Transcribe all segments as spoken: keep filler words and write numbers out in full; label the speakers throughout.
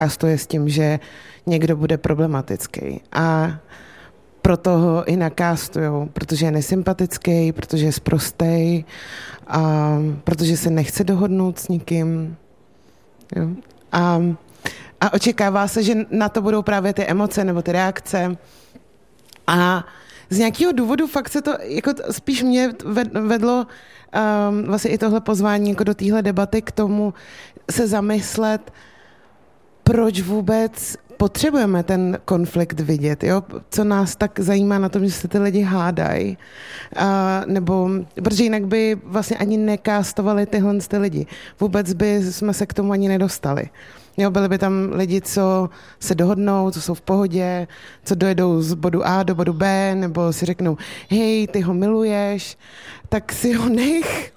Speaker 1: je s tím, že někdo bude problematický. A proto ho i nakastujou, protože je nesympatický, protože je sprostej, a protože se nechce dohodnout s nikým. Jo. A, a očekává se, že na to budou právě ty emoce nebo ty reakce. A z nějakého důvodu fakt se to, jako spíš mě vedlo um, vlastně i tohle pozvání jako do téhle debaty k tomu se zamyslet, proč vůbec potřebujeme ten konflikt vidět, jo? Co nás tak zajímá na tom, že se ty lidi hádají, nebo protože jinak by vlastně ani nekástovali tyhle ty lidi. Vůbec by jsme se k tomu ani nedostali. Jo, byli by tam lidi, co se dohodnou, co jsou v pohodě, co dojedou z bodu A do bodu B, nebo si řeknou, hej, ty ho miluješ, tak si ho nech.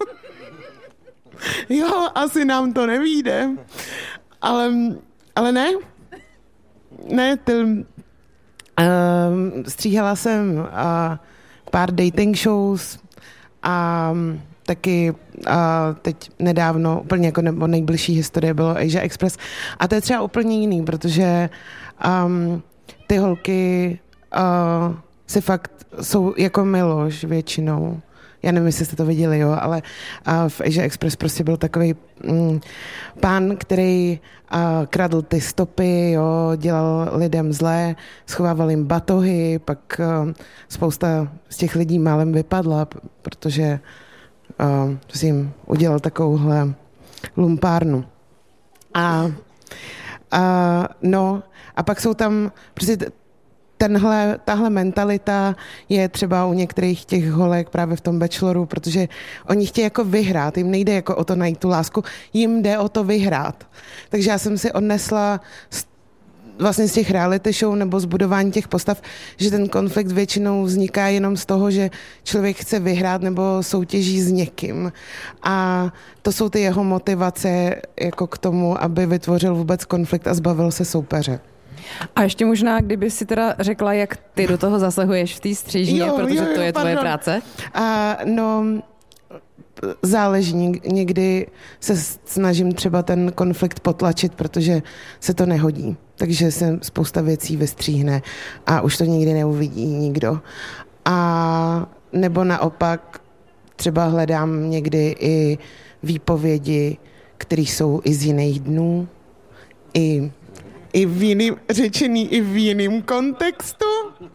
Speaker 1: Jo, asi nám to nevyjde. Ale, ale ne. Ne, ty, uh, stříhala jsem uh, pár dating shows a um, taky uh, teď nedávno, úplně jako nebo nejbližší historie bylo Asia Express. A to je třeba úplně jiný, protože um, ty holky uh, si fakt jsou jako Miloš většinou. Já nevím, jestli jste to viděli, jo, ale uh, v Asia Express prostě byl takový um, pán, který uh, kradl ty stopy, jo, dělal lidem zlé, schovával jim batohy, pak uh, spousta z těch lidí málem vypadla, protože uh, si jim udělal takovouhle lumpárnu. A, a no, a pak jsou tam prostě tenhle, tahle mentalita je třeba u některých těch holek právě v tom bacheloru, protože oni chtějí jako vyhrát, jim nejde jako o to najít tu lásku, jim jde o to vyhrát. Takže já jsem si odnesla z, vlastně z těch reality show nebo z budování těch postav, že ten konflikt většinou vzniká jenom z toho, že člověk chce vyhrát nebo soutěží s někým. A to jsou ty jeho motivace jako k tomu, aby vytvořil vůbec konflikt a zbavil se soupeře.
Speaker 2: A ještě možná, kdyby si teda řekla, jak ty do toho zasahuješ v té střižně, jo, protože jo, jo, to je pardon. Tvoje práce.
Speaker 1: A, no, záleží. Někdy se snažím třeba ten konflikt potlačit, protože se to nehodí. Takže se spousta věcí vystříhne a už to nikdy neuvidí nikdo. A nebo naopak třeba hledám někdy i výpovědi, které jsou i z jiných dnů, i I v jiným, řečený i v jiném kontextu.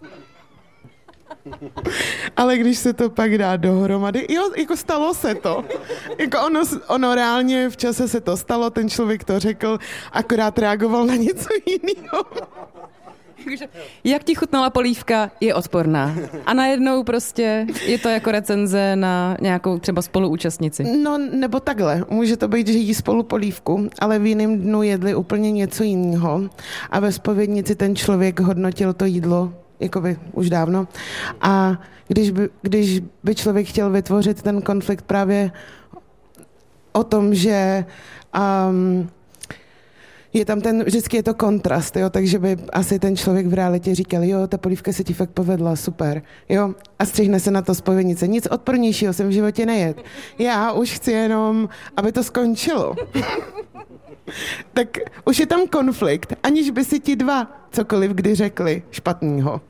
Speaker 1: Ale když se to pak dá dohromady, jo, jako stalo se to. Jako ono, ono reálně v čase se to stalo, ten člověk to řekl, akorát reagoval na něco jiného.
Speaker 2: Jak ti chutnala polívka, je odporná. A najednou prostě je to jako recenze na nějakou třeba spoluúčastnici.
Speaker 1: No, nebo takhle. Může to být, že jí spolu polívku, ale v jiném dnu jedli úplně něco jiného. A ve zpovědnici ten člověk hodnotil to jídlo, jakoby už dávno. A když by, když by člověk chtěl vytvořit ten konflikt právě o tom, že um, je tam ten, vždycky je to kontrast, jo, takže by asi ten člověk v realitě říkal, jo, ta polívka se ti fakt povedla, super, jo, a střihne se na to zpovědnice. Nic odpornějšího jsem v životě nejet. Já už chci jenom, aby to skončilo. Tak už je tam konflikt, aniž by si ti dva cokoliv kdy řekli špatnýho.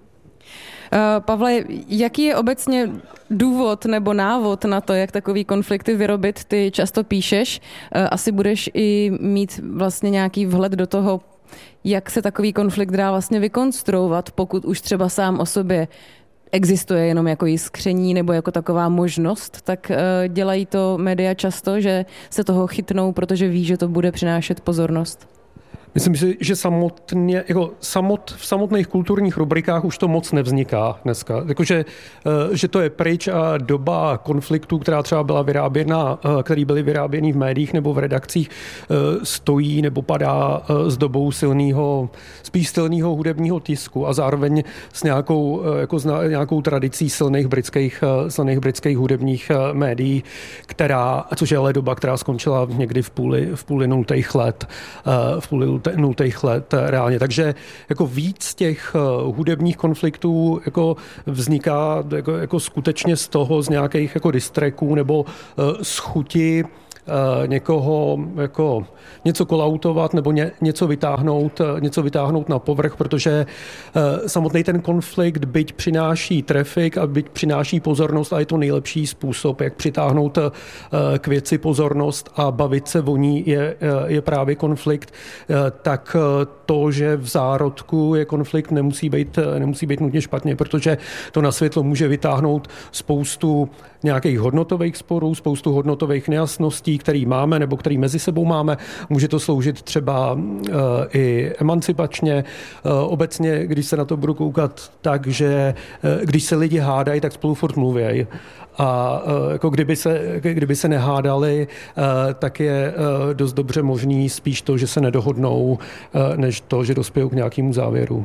Speaker 2: Uh, Pavle, jaký je obecně důvod nebo návod na to, jak takový konflikty vyrobit? Ty často píšeš, uh, asi budeš i mít vlastně nějaký vhled do toho, jak se takový konflikt dá vlastně vykonstruovat, pokud už třeba sám o sobě existuje jenom jako jiskření nebo jako taková možnost, tak uh, dělají to média často, že se toho chytnou, protože ví, že to bude přinášet pozornost.
Speaker 3: Myslím si, že samotně, jako samot, v samotných kulturních rubrikách už to moc nevzniká dneska. Jakože, že to je pryč a doba konfliktů, která třeba byla vyráběna, který byly vyráběny v médiích nebo v redakcích, stojí nebo padá s dobou silného, spíš silného hudebního tisku a zároveň s nějakou, jako s nějakou tradicí silných britských, silných britských hudebních médií, která, což je ale doba, která skončila někdy v půli, v půli nultých let, v půli nultých let reálně. Takže jako víc těch hudebních konfliktů jako vzniká jako, jako skutečně z toho, z nějakých jako distreků nebo z chuti někoho jako něco kolautovat nebo ně, něco vytáhnout, něco vytáhnout na povrch, protože samotný ten konflikt byť přináší trafik a byť přináší pozornost a je to nejlepší způsob, jak přitáhnout k věci pozornost a bavit se o ní je, je právě konflikt, tak to, že v zárodku je konflikt, nemusí být, nemusí být nutně špatně, protože to na světlo může vytáhnout spoustu nějakých hodnotových sporů, spoustu hodnotových nejasností, který máme nebo který mezi sebou máme. Může to sloužit třeba uh, i emancipačně. Uh, obecně, když se na to budu koukat tak, že uh, když se lidi hádají, tak spolu furt mluvějí. A uh, jako kdyby se, kdyby se nehádali, uh, tak je uh, dost dobře možný spíš to, že se nedohodnou, uh, než to, že dospějou k nějakému závěru.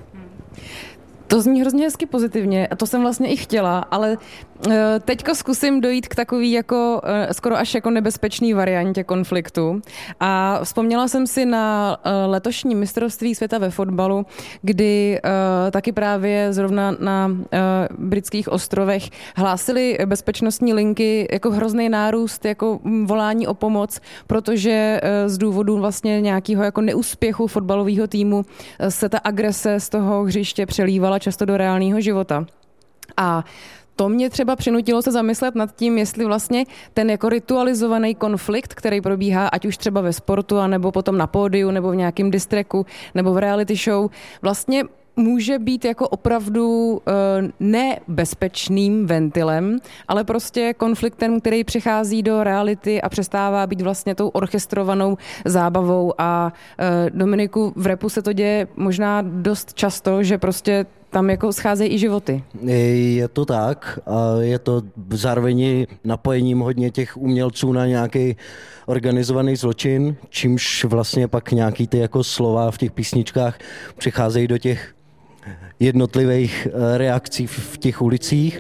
Speaker 2: To zní hrozně hezky pozitivně a to jsem vlastně i chtěla, ale teďka zkusím dojít k takový jako skoro až jako nebezpečný variantě konfliktu. A vzpomněla jsem si na letošní mistrovství světa ve fotbalu, kdy taky právě zrovna na britských ostrovech hlásili bezpečnostní linky jako hrozný nárůst, jako volání o pomoc, protože z důvodu vlastně nějakého jako neúspěchu fotbalového týmu se ta agrese z toho hřiště přelívala často do reálného života. A to mě třeba přinutilo se zamyslet nad tím, jestli vlastně ten jako ritualizovaný konflikt, který probíhá ať už třeba ve sportu, anebo potom na pódiu, nebo v nějakém distreku, nebo v reality show, vlastně může být jako opravdu e, nebezpečným ventilem, ale prostě konfliktem, který přichází do reality a přestává být vlastně tou orchestrovanou zábavou. A e, Dominiku, v rapu se to děje možná dost často, že prostě tam jako scházejí i životy.
Speaker 4: Je to tak a je to zároveň napojením hodně těch umělců na nějaký organizovaný zločin, čímž vlastně pak nějaký ty jako slova v těch písničkách přicházejí do těch jednotlivých reakcí v těch ulicích.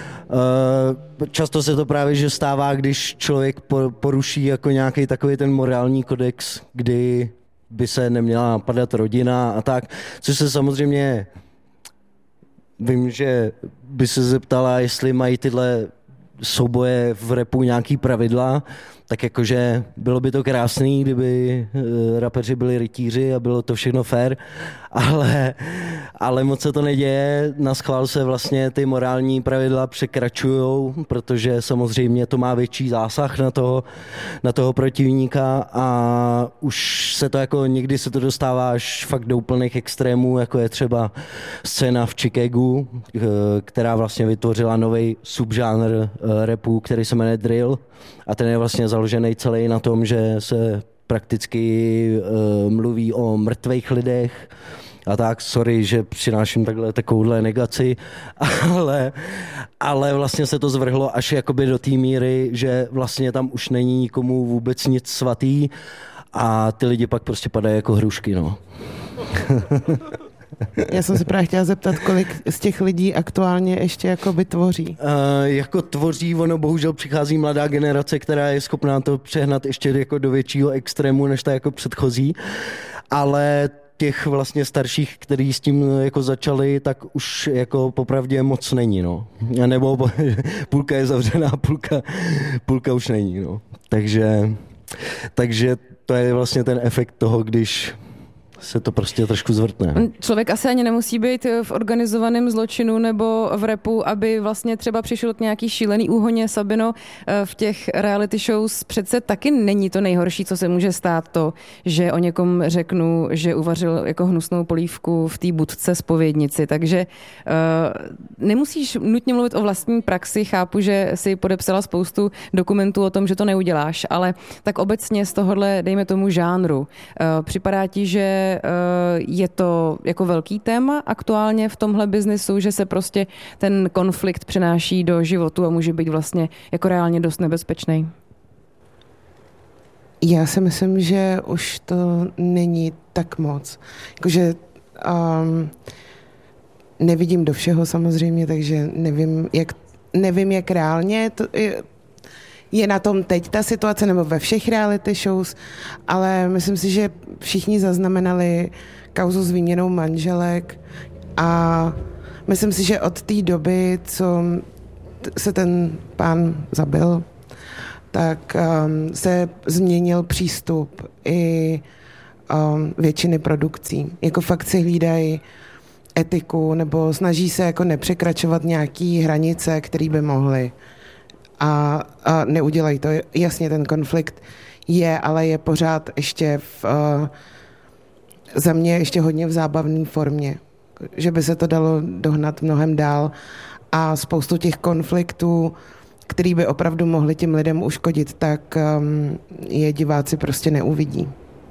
Speaker 4: Často se to právě že stává, když člověk poruší jako nějaký takový ten morální kodex, kdy by se neměla napadat rodina a tak, což se samozřejmě vím, že by se zeptala, jestli mají tyhle souboje v rapu nějaký pravidla, tak jakože bylo by to krásný, kdyby rapeři byli rytíři a bylo to všechno fair, ale, ale moc se to neděje. Naschvál se vlastně ty morální pravidla překračujou, protože samozřejmě to má větší zásah na toho, na toho protivníka a už se to jako někdy se to dostává až fakt do úplných extrémů, jako je třeba scéna v Chicagu, která vlastně vytvořila nový subžánr rapu, který se jmenuje drill a ten je vlastně založený celý na tom, že se prakticky uh, mluví o mrtvých lidech a tak, sorry, že přináším takhle takovouhle negaci, ale, ale vlastně se to zvrhlo až jakoby do té míry, že vlastně tam už není nikomu vůbec nic svatý a ty lidi pak prostě padají jako hrušky, no.
Speaker 1: Já jsem se právě chtěla zeptat, kolik z těch lidí aktuálně ještě jakoby tvoří.
Speaker 4: Uh, jako tvoří, ono bohužel přichází mladá generace, která je schopná to přehnat ještě jako do většího extrému, než ta jako předchozí, ale těch vlastně starších, kteří s tím jako začali, tak už jako popravdě moc není, no. Nebo půlka je zavřená, půlka, půlka už není, no. Takže, takže to je vlastně ten efekt toho, když se to prostě trošku zvrtne.
Speaker 2: Člověk asi ani nemusí být v organizovaném zločinu nebo v rapu, aby vlastně třeba přišel k nějaký šílený úhoně. Sabino, v těch reality shows přece taky není to nejhorší, co se může stát to, že o někom řeknu, že uvařil jako hnusnou polívku v té budce zpovědnici. Takže uh, nemusíš nutně mluvit o vlastní praxi. Chápu, že si podepsala spoustu dokumentů o tom, že to neuděláš, ale tak obecně z tohohle, dejme tomu, žánru. Uh, připadá ti, že je to jako velký téma aktuálně v tomhle biznesu, že se prostě ten konflikt přenáší do životu a může být vlastně jako reálně dost nebezpečný?
Speaker 1: Já si myslím, že už to není tak moc. Jakože um, nevidím do všeho samozřejmě, takže nevím, jak, nevím, jak reálně to je, je na tom teď ta situace, nebo ve všech reality shows, ale myslím si, že všichni zaznamenali kauzu s výměnou manželek a myslím si, že od té doby, co se ten pán zabil tak um, se změnil přístup i um, většiny produkcí. Jako fakt si hlídají etiku nebo snaží se jako nepřekračovat nějaký hranice, které by mohly. A, a neudělají to. Jasně, ten konflikt je, ale je pořád ještě v, uh, za mě ještě hodně v zábavné formě. Že by se to dalo dohnat mnohem dál a spoustu těch konfliktů, který by opravdu mohli těm lidem uškodit, tak um, je diváci prostě neuvidí.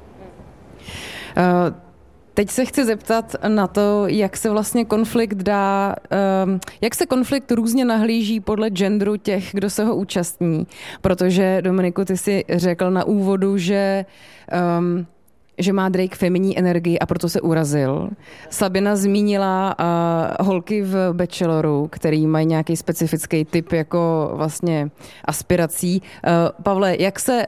Speaker 2: Uh... Teď se chci zeptat na to, jak se vlastně konflikt dá, um, jak se konflikt různě nahlíží podle genderu těch, kdo se ho účastní. Protože, Dominiku, ty jsi řekl na úvodu, že, um, že má Drake feminní energii a proto se urazil. Sabina zmínila uh, holky v Bacheloru, který mají nějaký specifický typ jako vlastně aspirací. Uh, Pavle, jak se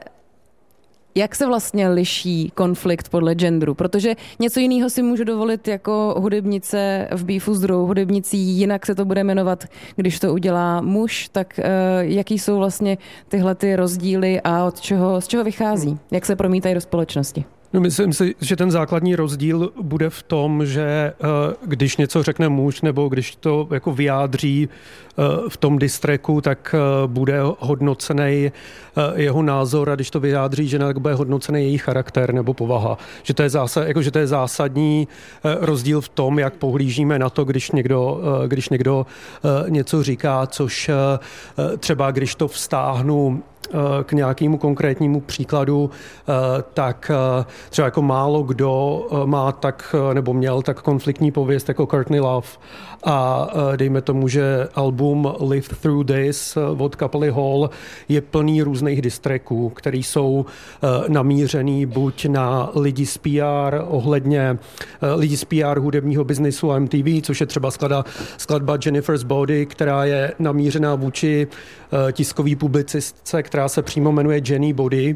Speaker 2: Jak se vlastně liší konflikt podle genderu? Protože něco jiného si můžu dovolit jako hudebnice v beefu s druhou hudebnicí, jinak se to bude jmenovat, když to udělá muž, tak uh, jaký jsou vlastně tyhle ty rozdíly a od čeho, z čeho vychází? Jak se promítají do společnosti?
Speaker 3: No, myslím si, že ten základní rozdíl bude v tom, že když něco řekne muž nebo když to jako vyjádří v tom distracku, tak bude hodnocený jeho názor a když to vyjádří žena, tak bude hodnocený její charakter nebo povaha. Že to je, zásad, jako, že to je zásadní rozdíl v tom, jak pohlížíme na to, když někdo, když někdo něco říká, což třeba když to vztáhnu k nějakému konkrétnímu příkladu, tak třeba jako málo kdo má tak, nebo měl tak konfliktní pověst jako Courtney Love a dejme tomu, že album Live Through This od kapely Hall je plný různých distracků, které jsou namířený buď na lidi z P R ohledně lidi z P R hudebního biznisu a M T V, což je třeba skladba, skladba Jennifer's Body, která je namířená vůči tiskové publicistce, která se přímo jmenuje Jenny Body.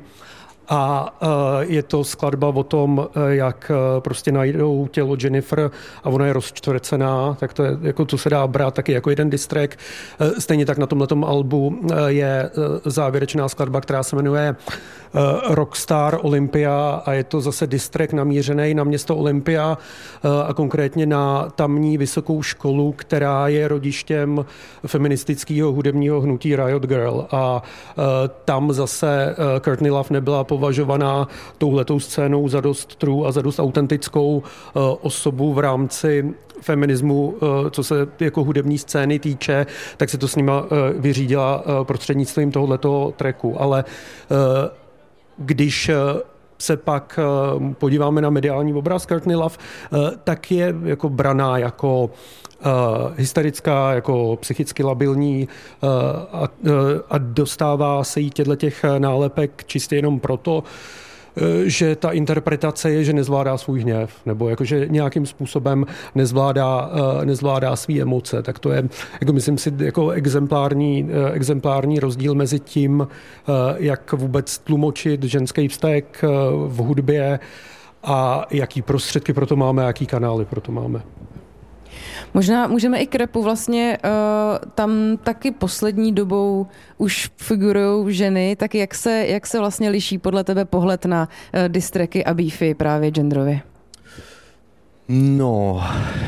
Speaker 3: A je to skladba o tom, jak prostě najdou tělo Jennifer a ona je rozčtvrcená, tak to je, jako to se dá brát taky jako jeden distrack. Stejně tak na tomhletom albu je závěrečná skladba, která se jmenuje Rockstar Olympia a je to zase distrack namířený na město Olympia a konkrétně na tamní vysokou školu, která je rodištěm feministického hudebního hnutí Riot Girl. A tam zase Courtney Love nebyla považovaná touhletou scénou za dost true a za dost autentickou osobu v rámci feminismu, co se jako hudební scény týče, tak se to s nima vyřídila prostřednictvím tohoto tracku. Ale když se pak podíváme na mediální obraz Courtney Love, tak je jako braná jako hysterická, jako psychicky labilní a, a dostává se jí těch nálepek čistě jenom proto, že ta interpretace je, že nezvládá svůj hněv, nebo jakože nějakým způsobem nezvládá, nezvládá svý emoce. Tak to je, jako myslím si, jako exemplární, exemplární rozdíl mezi tím, jak vůbec tlumočit ženský vztek v hudbě a jaký prostředky pro to máme, jaký kanály pro to máme.
Speaker 2: Možná můžeme i k rapu vlastně, uh, tam taky poslední dobou už figurujou ženy, tak jak se, jak se vlastně liší podle tebe pohled na uh, distracky a beefy právě genderově?
Speaker 4: No,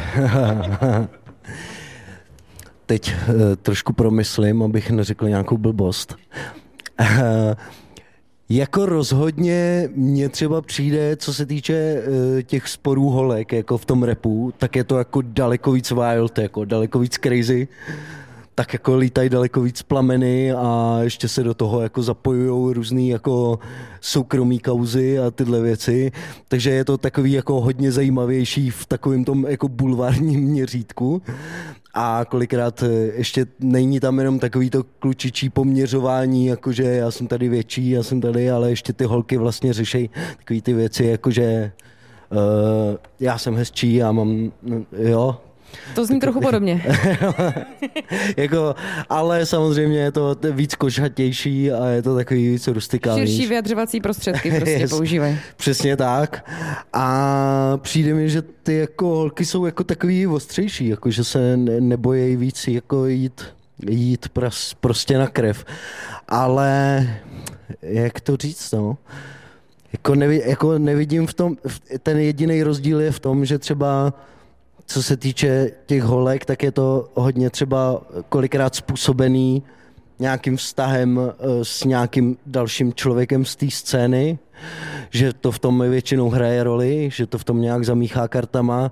Speaker 4: teď uh, trošku promyslím, abych neřekl nějakou blbost. Uh, Jako rozhodně mně třeba přijde, co se týče uh, těch sporů holek, jako v tom rapu, tak je to jako daleko víc wild, jako daleko víc crazy. Tak jako lítají daleko víc plameny a ještě se do toho jako zapojujou různý jako soukromý kauzy a tyhle věci. Takže je to takový jako hodně zajímavější v takovém tom jako bulvárním měřítku. A kolikrát ještě není tam jenom takový to klučičí poměřování, jakože já jsem tady větší, já jsem tady, ale ještě ty holky vlastně řeší takový ty věci, jakože uh, já jsem hezčí, já mám, jo.
Speaker 2: To zní tak, trochu podobně.
Speaker 4: jako, ale samozřejmě je to víc kožhatější a je to takový víc rustikální.
Speaker 2: Širší vyjadřovací prostředky prostě yes, používají.
Speaker 4: Přesně tak. A přijde mi, že ty jako holky jsou jako takový ostřejší, jako že se nebojí víc jako jít jít pras, prostě na krev. Ale jak to říct, no? Jako, nevi, jako nevidím v tom, ten jediný rozdíl je v tom, že třeba co se týče těch holek, tak je to hodně třeba kolikrát způsobený nějakým vztahem s nějakým dalším člověkem z té scény, že to v tom většinou hraje roli, že to v tom nějak zamíchá kartama.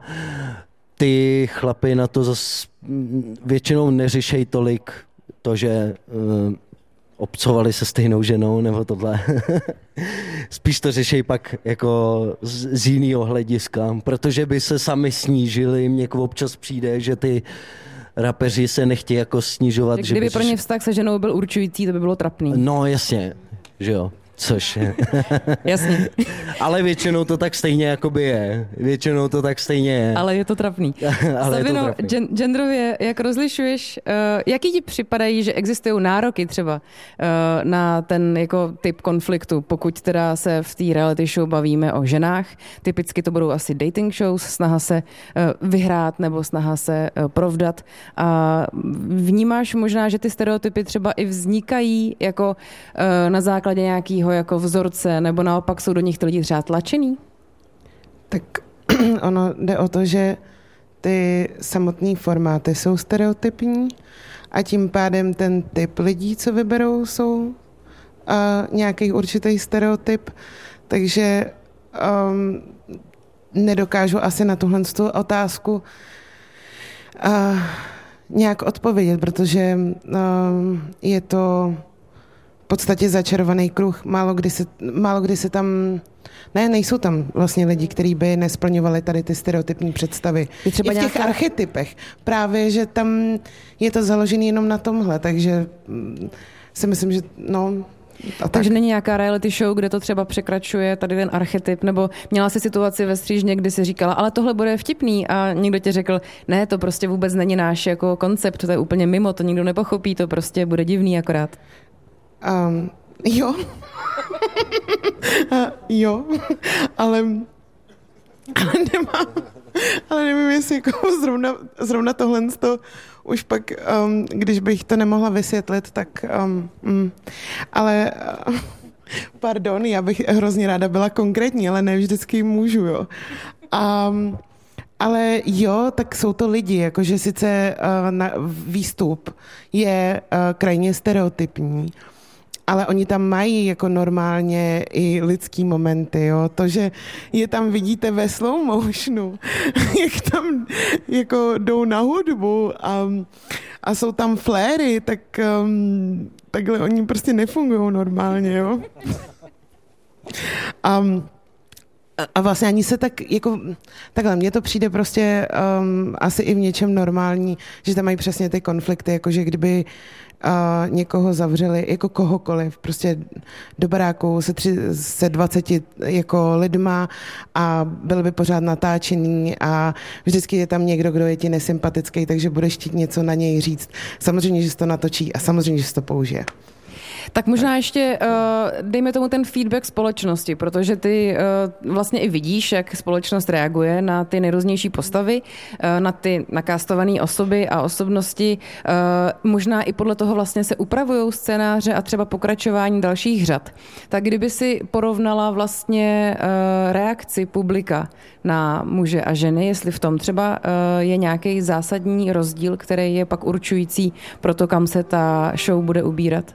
Speaker 4: Ty chlapy na to zas většinou neřešej tolik to, že uh, obcovali se stejnou ženou nebo tohle. Spíš to řešej pak jako z, z jinýho hlediska, protože by se sami snížili. Mně občas přijde, že ty rapeři se nechtějí jako snižovat.
Speaker 2: Že kdyby
Speaker 4: že by
Speaker 2: pro ně vztah se ženou byl určující, to by bylo trapný.
Speaker 4: No jasně, že jo. Což je.
Speaker 2: Jasně.
Speaker 4: Ale většinou to tak stejně jakoby je. Většinou to tak stejně je.
Speaker 2: Ale je to trapný.
Speaker 4: Ale
Speaker 2: Sabino,
Speaker 4: je to trapný.
Speaker 2: Gen- genderově, jak rozlišuješ, uh, jaký ti připadají, že existují nároky třeba uh, na ten jako typ konfliktu, pokud teda se v té reality show bavíme o ženách. Typicky to budou asi dating shows, snaha se uh, vyhrát nebo snaha se uh, provdat. A vnímáš možná, že ty stereotypy třeba i vznikají jako uh, na základě nějakého jako vzorce, nebo naopak jsou do nich ty lidi třeba tlačený?
Speaker 1: Tak ono jde o to, že ty samotné formáty jsou stereotypní a tím pádem ten typ lidí, co vyberou, jsou uh, nějaký určitý stereotyp, takže um, nedokážu asi na tuhle otázku uh, nějak odpovědět, protože um, je to v podstatě začarovaný kruh. Málo kdy se, málo kdy se tam... Ne, nejsou tam vlastně lidi, kteří by nesplňovali tady ty stereotypní představy. Je třeba I v těch nějaká... archetypech. Právě, že tam je to založené jenom na tomhle, takže si myslím, že no... A
Speaker 2: Takže
Speaker 1: tak.
Speaker 2: není nějaká reality show, kde to třeba překračuje tady ten archetyp, nebo měla jsi situaci ve Střížně, kdy jsi říkala, ale tohle bude vtipný a někdo ti řekl, ne, to prostě vůbec není náš jako koncept, to je úplně mimo, to nikdo nepochopí, to prostě bude divný akorát.
Speaker 1: Um, jo. uh, jo, ale, ale nemám, ale nevím, jestli jako zrovna, zrovna tohle to už pak, um, když bych to nemohla vysvětlit, tak um, mm, ale uh, pardon, já bych hrozně ráda byla konkrétní, ale ne vždycky můžu, jo. Um, Ale jo, tak jsou to lidi, jakože sice uh, na, výstup je uh, krajně stereotypní, ale oni tam mají jako normálně i lidský momenty, jo. To, že je tam vidíte ve slow motionu, jak tam jako jdou na hudbu a, a jsou tam fléry, tak um, takhle oni prostě nefungují normálně, jo. Um, A vlastně ani se tak, jako, takhle, mně to přijde prostě um, asi i v něčem normální, že tam mají přesně ty konflikty, jakože kdyby uh, někoho zavřeli, jako kohokoliv, prostě do baráku se, tři, se dvaceti jako lidma a byl by pořád natáčený a vždycky je tam někdo, kdo je ti nesympatický, takže budeš chtít něco na něj říct. Samozřejmě, že se to natočí a samozřejmě, že se to použije.
Speaker 2: Tak možná ještě uh, dejme tomu ten feedback společnosti, protože ty uh, vlastně i vidíš, jak společnost reaguje na ty nejrůznější postavy, uh, na ty nakástované osoby a osobnosti. Uh, možná i podle toho vlastně se upravují scénáře a třeba pokračování dalších řad. Tak kdyby si porovnala vlastně uh, reakci publika na muže a ženy, jestli v tom třeba uh, je nějaký zásadní rozdíl, který je pak určující pro to, kam se ta show bude ubírat?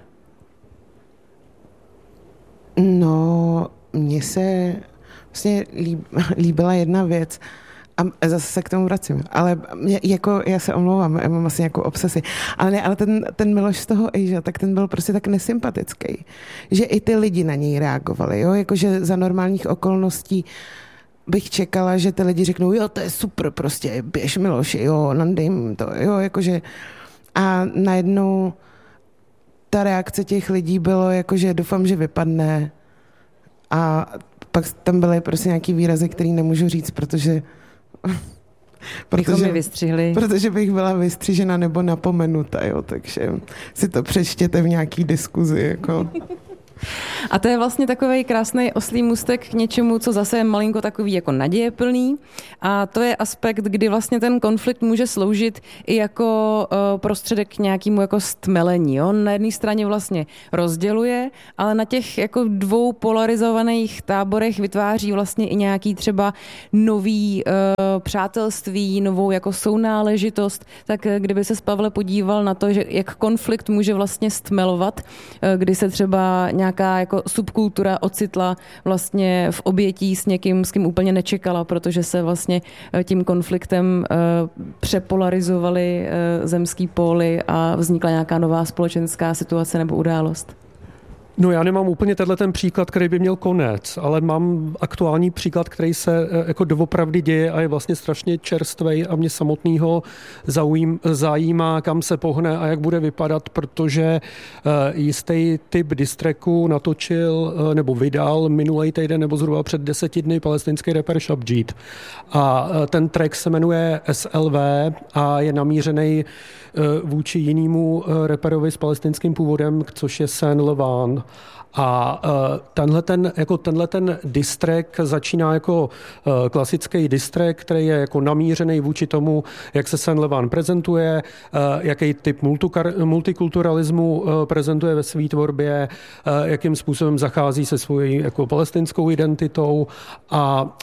Speaker 1: No, mně se vlastně líb, líbila jedna věc a zase se k tomu vracím, ale mě, jako já se omlouvám, já mám asi nějakou obsesi, ale ne, ale ten, ten Miloš z toho Asia, tak ten byl prostě tak nesympatický, že i ty lidi na něj reagovali, jo, jakože za normálních okolností bych čekala, že ty lidi řeknou, jo, to je super, prostě běž Miloši, jo, nandej to, jo, jakože a najednou ta reakce těch lidí bylo jako, že doufám, že vypadne a pak tam byly prostě nějaký výrazy, který nemůžu říct, protože protože,
Speaker 2: vystřihli.
Speaker 1: protože bych byla vystřižena nebo napomenuta, jo, takže si to přečtěte v nějaký diskuzi, jako.
Speaker 2: A to je vlastně takový krásný oslý můstek k něčemu, co zase je malinko takový jako nadějeplný. A to je aspekt, kdy vlastně ten konflikt může sloužit i jako uh, prostředek k nějakému jako stmelení. Jo? Na jedné straně vlastně rozděluje, ale na těch jako dvou polarizovaných táborech vytváří vlastně i nějaký třeba nový uh, přátelství, novou jako sounáležitost. Tak kdyby se Pavle podíval na to, že jak konflikt může vlastně stmelovat, uh, kdy se třeba nějaká jako subkultura ocitla vlastně v obětí s někým, s kým úplně nečekala, protože se vlastně tím konfliktem přepolarizovaly zemský póly a vznikla nějaká nová společenská situace nebo událost.
Speaker 3: No já nemám úplně tenhle ten příklad, který by měl konec, ale mám aktuální příklad, který se jako doopravdy děje a je vlastně strašně čerstvej a mě samotného zajímá, kam se pohne a jak bude vypadat, protože jistý typ distracku natočil nebo vydal minulý týden nebo zhruba před deseti dny palestinský rapper Shabjit. A ten track se jmenuje S L V a je namířený vůči jinému rapperovi s palestinským původem, což je Saint Levan. A tenhle ten, jako tenhle ten distrek začíná jako klasický distrek, který je jako namířený vůči tomu, jak se Saint Levan prezentuje, jaký typ multikulturalismu prezentuje ve své tvorbě, jakým způsobem zachází se svojí jako palestinskou identitou a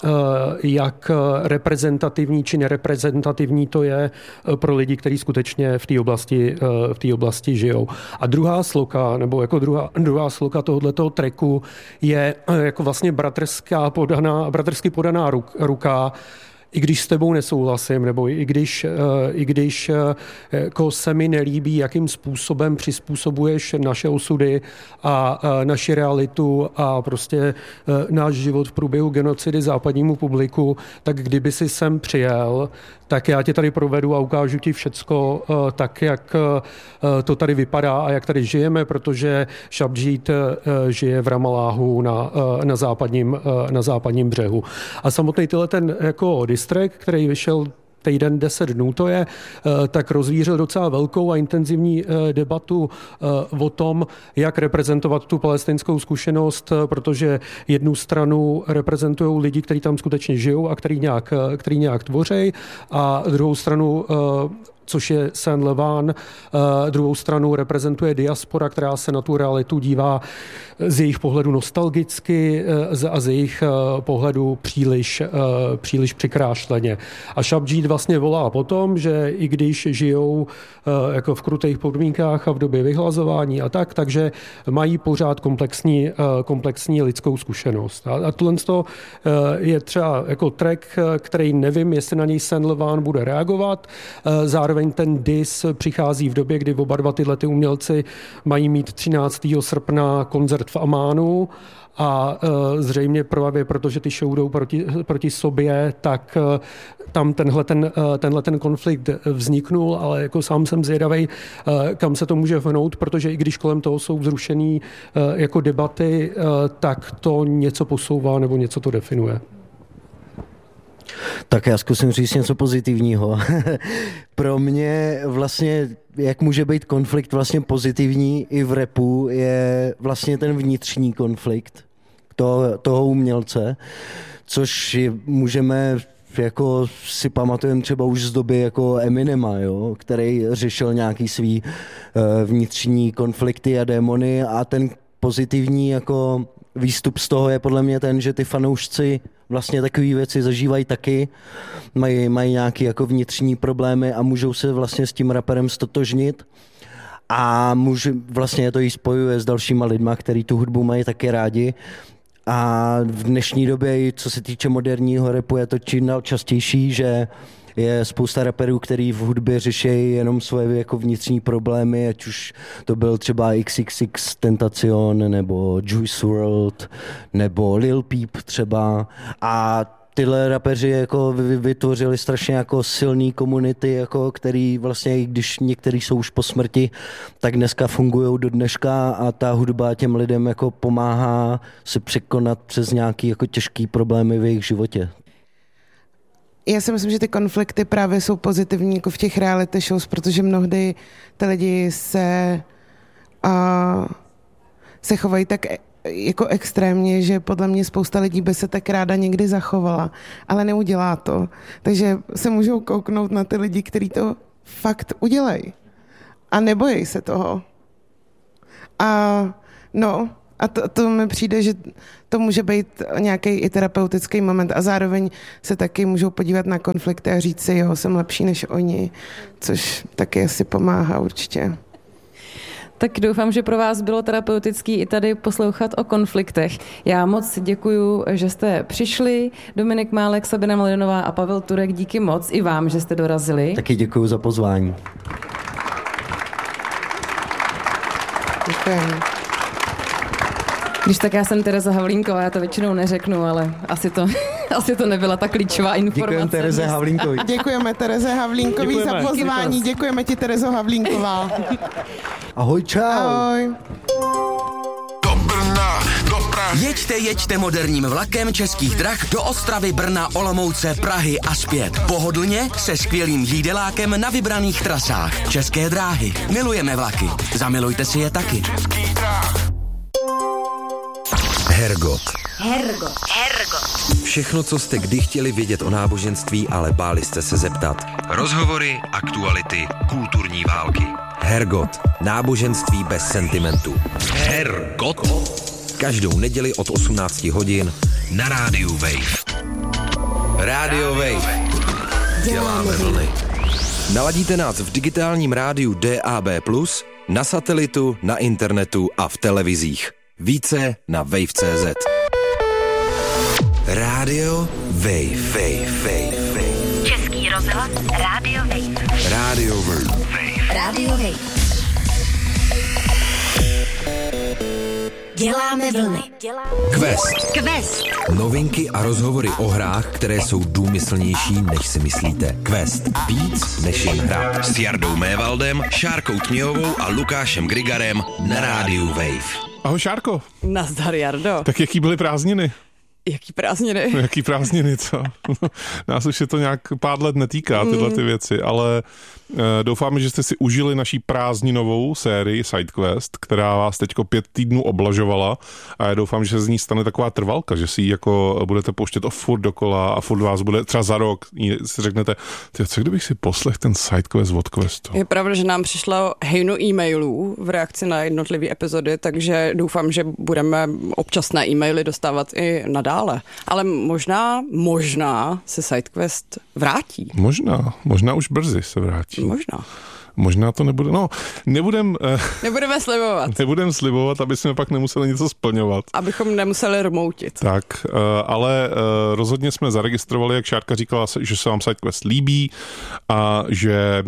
Speaker 3: jak reprezentativní či nereprezentativní to je pro lidi, kteří skutečně v té oblasti, v té oblasti žijou. A druhá sloka, nebo jako druhá, druhá sloka toho tohoto tracku je jako vlastně bratrská podaná, bratrsky podaná ruka, i když s tebou nesouhlasím, nebo i když, i když jako se mi nelíbí, jakým způsobem přizpůsobuješ naše osudy a naši realitu a prostě náš život v průběhu genocidy západnímu publiku, tak kdyby si sem přijel, tak já tě tady provedu a ukážu ti všecko tak, jak to tady vypadá a jak tady žijeme, protože Shabjit žije v Ramalláhu na, na, západním, na západním břehu. A samotný tyhle ten jako distrek, který vyšel týden deset dnů to je, tak rozvířil docela velkou a intenzivní debatu o tom, jak reprezentovat tu palestinskou zkušenost, protože jednu stranu reprezentují lidi, kteří tam skutečně žijou a který nějak, který nějak tvoří, a druhou stranu což je Saint Levan. Druhou stranu reprezentuje diaspora, která se na tu realitu dívá z jejich pohledu nostalgicky a z jejich pohledu příliš, příliš přikrášleně. A Shabjit vlastně volá po tom, že i když žijou jako v krutých podmínkách a v době vyhlazování a tak, takže mají pořád komplexní, komplexní lidskou zkušenost. A tohle je třeba jako track, který nevím, jestli na něj Saint Levan bude reagovat. Zároveň ten dis přichází v době, kdy oba dva tyhle ty umělci mají mít třináctého srpna koncert v Amánu a zřejmě právě protože ty show jdou proti, proti sobě, tak tam tenhle ten, tenhle ten konflikt vzniknul, ale jako sám jsem zvědavej, kam se to může vhnout, protože i když kolem toho jsou vzrušený jako debaty, tak to něco posouvá nebo něco to definuje.
Speaker 4: Tak já zkusím říct něco pozitivního. Pro mě vlastně, jak může být konflikt vlastně pozitivní i v rapu, je vlastně ten vnitřní konflikt toho, toho umělce, což je, můžeme jako si pamatujeme třeba už z doby jako Eminema, jo, který řešil nějaký svý uh, vnitřní konflikty a démony, a ten pozitivní jako výstup z toho je podle mě ten, že ty fanoušci vlastně takové věci zažívají taky, mají, mají nějaké jako vnitřní problémy a můžou se vlastně s tím raperem stotožnit. A může, vlastně to jí spojuje s dalšíma lidma, který tu hudbu mají taky rádi. A v dnešní době, co se týče moderního rapu, je to čím dál častější, že je spousta raperů, který v hudbě řeší jenom svoje jako vnitřní problémy, ať už to byl třeba X X X Tentacion, nebo Juice world, nebo Lil Peep třeba. A tyhle rapeři jako vytvořili strašně jako silný komunity, jako který vlastně, i když některý jsou už po smrti, tak dneska fungují do dneška a ta hudba těm lidem jako pomáhá se překonat přes nějaký jako těžký problémy v jejich životě.
Speaker 1: Já si myslím, že ty konflikty právě jsou pozitivní jako v těch reality shows, protože mnohdy ty lidi se uh, se chovají tak jako extrémně, že podle mě spousta lidí by se tak ráda někdy zachovala, ale neudělá to. Takže se můžou kouknout na ty lidi, kteří to fakt udělají. A nebojí se toho. A no, a to, to mi přijde, že to může být nějaký i terapeutický moment a zároveň se taky můžou podívat na konflikty a říct si, jo, jsem lepší než oni, což taky asi pomáhá určitě.
Speaker 2: Tak doufám, že pro vás bylo terapeutický i tady poslouchat o konfliktech. Já moc děkuju, že jste přišli. Dominik Málek, Sabina Mladinová a Pavel Turek, díky moc i vám, že jste dorazili.
Speaker 4: Taky děkuju za pozvání.
Speaker 1: Děkujeme.
Speaker 2: Když tak já jsem Tereza Havlínková, já to většinou neřeknu, ale asi to, asi to nebyla ta klíčová informace.
Speaker 4: Děkujeme Tereze Havlínkový.
Speaker 1: Děkujeme Tereze Havlínkový
Speaker 3: Děkujeme.
Speaker 1: za pozvání. Děkujeme ti, Terezo Havlínková.
Speaker 4: Ahoj, čau.
Speaker 1: Ahoj.
Speaker 5: Do Brna, do Prahy.
Speaker 6: Jeďte, jeďte moderním vlakem Českých drah do Ostravy, Brna, Olomouce, Prahy a zpět. Pohodlně se skvělým jídelákem na vybraných trasách. České dráhy. Milujeme vlaky. Zamilujte si je taky.
Speaker 5: Českých drah.
Speaker 7: Hergot.
Speaker 8: Hergot. Hergot.
Speaker 7: Všechno, co jste kdy chtěli vědět o náboženství, ale báli jste se zeptat. Rozhovory, aktuality, kulturní války. Hergot. Náboženství bez sentimentu. Hergot. Každou neděli od osmnácti hodin na rádiu Wave. Rádio Wave. Děláme vlny. Naladíte nás v digitálním rádiu D A B plus, na satelitu, na internetu a v televizích. Více na wave tečka cé zet. Rádio Wave. Wave. Wave. Wave.
Speaker 8: Český rozhlas Rádio Wave.
Speaker 7: Rádio Wave.
Speaker 8: Rádio Wave. Děláme vlny.
Speaker 7: Quest.
Speaker 8: Quest.
Speaker 7: Novinky a rozhovory o hrách, které jsou důmyslnější, než si myslíte. Quest. Víc než jen hra. S Jardou Mévaldem, Šárkou Knihovou a Lukášem Grigarem na rádiu Wave.
Speaker 9: Ahoj Šárko.
Speaker 2: Nazdar, Jardo.
Speaker 9: Tak jaký byly prázdniny?
Speaker 2: Jaký prázdniny?
Speaker 9: No, jaký prázdniny, co? Nás už se to nějak pár let netýká, tyhle ty věci, ale uh, doufáme, že jste si užili naší prázdninovou sérii SideQuest, která vás teďko pět týdnů oblažovala a já doufám, že se z ní stane taková trvalka, že si ji jako budete pouštět o furt dokola a furt vás bude třeba za rok, si řeknete, ty, co kdybych si poslech ten SideQuest od Questu?
Speaker 10: Je pravda, že nám přišlo hejno e-mailů v reakci na jednotlivé epizody, takže doufám, že budeme občasné e-maily dostávat i nadále. Ale možná, možná se SideQuest vrátí.
Speaker 9: Možná, možná už brzy se vrátí.
Speaker 10: Možná.
Speaker 9: Možná to nebude, no, nebudem...
Speaker 10: Nebudeme slibovat.
Speaker 9: Nebudeme slibovat, aby jsme pak nemuseli něco splňovat.
Speaker 10: Abychom nemuseli rmoutit.
Speaker 9: Tak, ale rozhodně jsme zaregistrovali, jak Šárka říkala, že se vám SideQuest líbí a že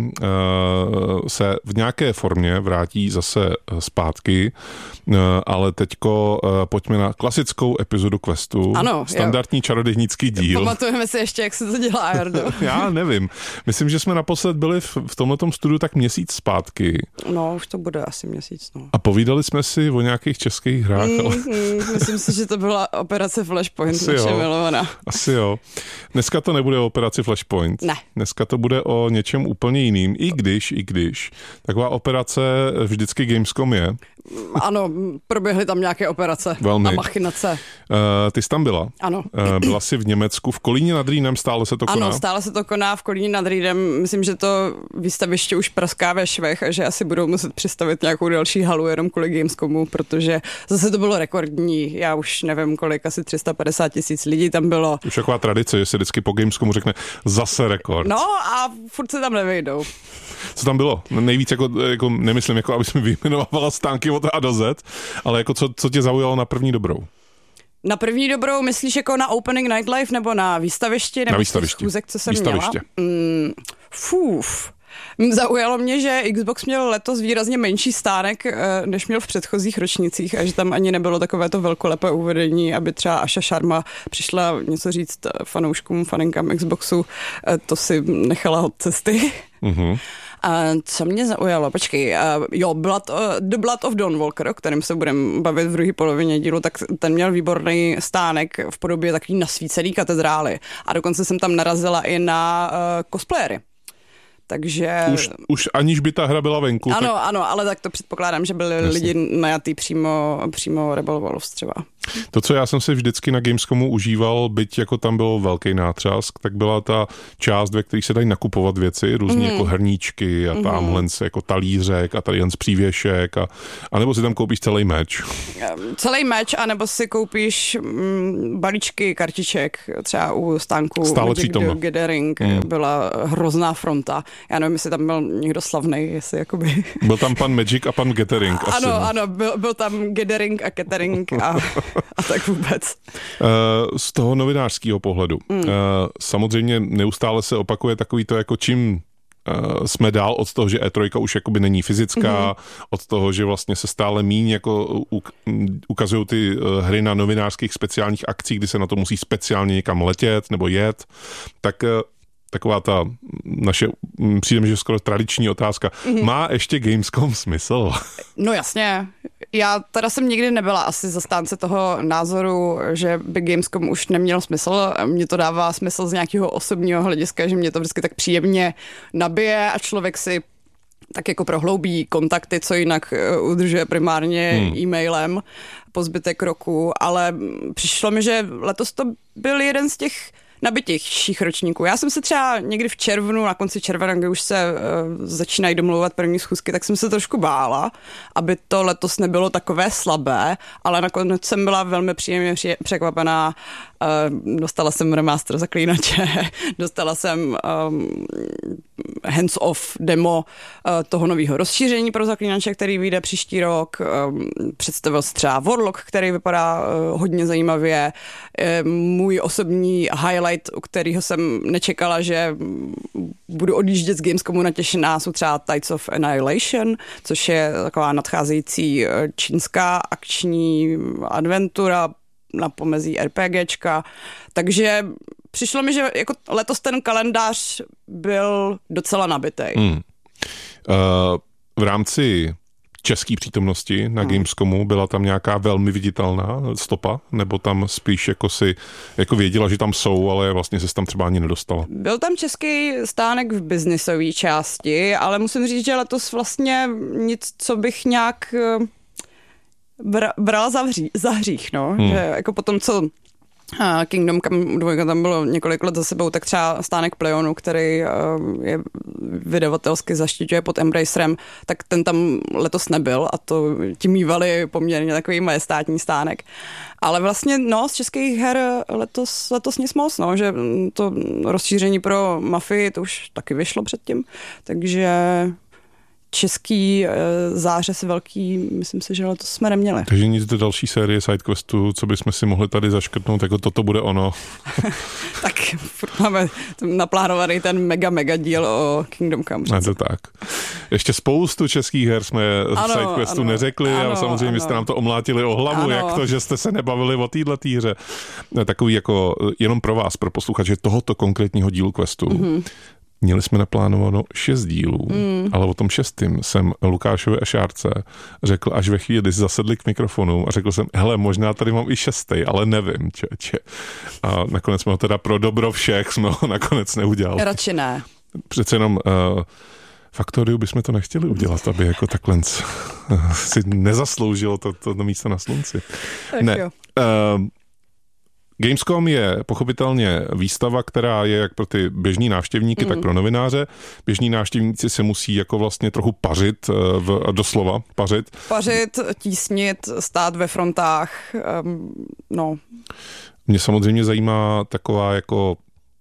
Speaker 9: se v nějaké formě vrátí zase zpátky, ale teďko pojďme na klasickou epizodu Questu.
Speaker 10: Ano.
Speaker 9: Standardní jo. Čarodějnický díl.
Speaker 10: Pamatujeme si ještě, jak se to dělá, Jardo.
Speaker 9: Já nevím. Myslím, že jsme naposled byli v, v tomhletom studiu tak měsíc zpátky.
Speaker 10: No, už to bude asi měsíc, no.
Speaker 9: A povídali jsme si o nějakých českých hrách,
Speaker 10: mm,
Speaker 9: ale...
Speaker 10: mm, myslím si, že to byla operace Flashpoint,
Speaker 9: Asi
Speaker 10: naše
Speaker 9: jo.
Speaker 10: milovaná.
Speaker 9: Asi jo. Dneska to nebude o operaci Flashpoint.
Speaker 10: Ne.
Speaker 9: Dneska to bude o něčem úplně jiným, i když, i když. Taková operace vždycky Gamescom je.
Speaker 10: Ano, proběhly tam nějaké operace
Speaker 9: Velmi.
Speaker 10: a machinace.
Speaker 9: Uh, ty jsi tam byla.
Speaker 10: Ano.
Speaker 9: Uh, byla jsi v Německu, v Kolíně nad Rýnem, stále se to koná?
Speaker 10: Ano, stále se to koná v Kolíně nad Rýnem. Myslím, že to výstaviště už praská ve švech a že asi budou muset přistavit nějakou další halu jenom kvůli Gamescomu, protože zase to bylo rekordní. Já už nevím kolik, asi tři sta padesát tisíc lidí tam bylo.
Speaker 9: Už taková tradice, že se vždycky po Gamescomu řekne zase rekord.
Speaker 10: No a furt se tam nevejdou.
Speaker 9: Co tam bylo? Nejvíc jako, jako nemyslím, jako aby jsme vyjmenovala stánky od A do Z, ale jako co, co tě zaujalo na první dobrou?
Speaker 10: Na první dobrou myslíš jako na Opening Nightlife nebo na výstavišti? Nebo
Speaker 9: na výstavišti.
Speaker 10: Schůzek, co jsem
Speaker 9: výstaviště.
Speaker 10: měla? Mm, fůf. Zaujalo mě, že Xbox měl letos výrazně menší stánek, než měl v předchozích ročnicích a že tam ani nebylo takovéto velkolepé uvedení, aby třeba Asha Sharma přišla něco říct fanouškům, fanenkám Xboxu, to si nechala od cesty.
Speaker 9: Mhm.
Speaker 10: A co mě zaujalo, počkej, uh, jo, Blood, uh, The Blood of Dawnwalker, o kterém se budeme bavit v druhé polovině dílu, tak ten měl výborný stánek v podobě takový nasvícený katedrály. A dokonce jsem tam narazila i na uh, cosplayery. takže...
Speaker 9: Už, už aniž by ta hra byla venku.
Speaker 10: Ano,
Speaker 9: tak...
Speaker 10: ano, ale tak to předpokládám, že byli
Speaker 9: Jasně.
Speaker 10: lidi najatý přímo, přímo Rebel Wolves třeba.
Speaker 9: To, co já jsem si vždycky na Gamescomu užíval, byť jako tam byl velký nátřask, tak byla ta část, ve které se dají nakupovat věci, různě mm. jako hrníčky a tamhle mm. jako talířek a tady jen z přívěšek a, a nebo si tam koupíš celý meč.
Speaker 10: Celý meč, anebo si koupíš mm, balíčky kartiček, třeba u stánku
Speaker 9: Stále přítomno.
Speaker 10: Gathering mm. byla hrozná fronta. Já nevím, jestli tam byl někdo slavnej, jestli jakoby...
Speaker 9: Byl tam pan Magic a pan Gathering.
Speaker 10: Ano,
Speaker 9: asi,
Speaker 10: ano, byl, byl tam Gathering a Catering a, a tak vůbec.
Speaker 9: Z toho novinářského pohledu. Mm. Samozřejmě neustále se opakuje takový to, jako čím jsme dál od toho, že E tři už jakoby není fyzická, mm. od toho, že vlastně se stále míň jako ukazují ty hry na novinářských speciálních akcích, kdy se na to musí speciálně někam letět nebo jet, tak taková ta naše, přijde mi, že skoro tradiční otázka. Mm-hmm. Má ještě Gamescom smysl?
Speaker 10: No jasně. Já teda jsem nikdy nebyla asi zastánce toho názoru, že by Gamescom už neměl smysl. Mně to dává smysl z nějakého osobního hlediska, že mě to vždycky tak příjemně nabije a člověk si tak jako prohloubí kontakty, co jinak udržuje primárně hmm. e-mailem po zbytek roku, ale přišlo mi, že letos to byl jeden z těch nabitějších ročníků. Já jsem se třeba někdy v červnu, na konci června, kdy už se uh, začínají domlouvat první schůzky, tak jsem se trošku bála, aby to letos nebylo takové slabé, ale nakonec jsem byla velmi příjemně překvapená. Uh, dostala jsem remaster Zaklínače, dostala jsem um, hands-off demo uh, toho nového rozšíření pro Zaklínače, který vyjde příští rok. Um, představil se třeba Warlock, který vypadá uh, hodně zajímavě. Uh, můj osobní highlight, u kterého jsem nečekala, že budu odjíždět z Gamescomu natěšená, jsou třeba Tides of Annihilation, což je taková nadcházející čínská akční adventura na pomezí RPGčka. Takže přišlo mi, že jako letos ten kalendář byl docela nabitej. Hmm. Uh,
Speaker 9: v rámci české přítomnosti na hmm. Gamescomu byla tam nějaká velmi viditelná stopa, nebo tam spíš jako si jako věděla, že tam jsou, ale vlastně se tam třeba ani nedostala?
Speaker 10: Byl tam český stánek v biznisové části, ale musím říct, že letos vlastně nic, co bych nějak brala za, hří, za hřích, no. Hmm. Že jako potom, co Kingdom Come dva tam bylo několik let za sebou, tak třeba stánek Pleionu, který je vydavatelsky zaštiťuje pod Embracerem, tak ten tam letos nebyl a to tím mívali poměrně takový majestátní stánek. Ale vlastně, no, z českých her letos, letos nic moc, no, že to rozšíření pro Mafii, to už taky vyšlo předtím, takže český e, zářez velký, myslím si, že letos jsme neměli.
Speaker 9: Takže nic do další série SideQuestu, co bychom si mohli tady zaškrtnout, jako toto bude ono.
Speaker 10: Tak máme naplánovaný ten mega, mega díl o Kingdom Come.
Speaker 9: Je to tak. Ještě spoustu českých her jsme v SideQuestu neřekli, ano, a samozřejmě ano. jste nám to omlátili o hlavu, ano. Jak to, že jste se nebavili o této hře. Takový jako jenom pro vás, pro posluchače tohoto konkrétního dílu questu. Mm-hmm. Měli jsme naplánováno šest dílů, mm. ale o tom šestým jsem Lukášovi a Šárce řekl až ve chvíli, kdy zasedli k mikrofonu a řekl jsem, hele, možná tady mám i šestý, ale nevím, čeče. A nakonec jsme ho teda pro dobro všech jsme ho nakonec neudělali.
Speaker 10: Radši ne.
Speaker 9: Přece jenom uh, Faktoriu bychom to nechtěli udělat, aby jako takhle uh, si nezasloužilo to, to, to místo na slunci.
Speaker 10: Tak
Speaker 9: ne.
Speaker 10: Jo.
Speaker 9: Uh, Gamescom je pochopitelně výstava, která je jak pro ty běžní návštěvníky, mm. tak pro novináře. Běžní návštěvníci se musí jako vlastně trochu pařit, v, doslova pařit.
Speaker 10: Pařit, tísnit, stát ve frontách, um, no.
Speaker 9: Mě samozřejmě zajímá taková jako...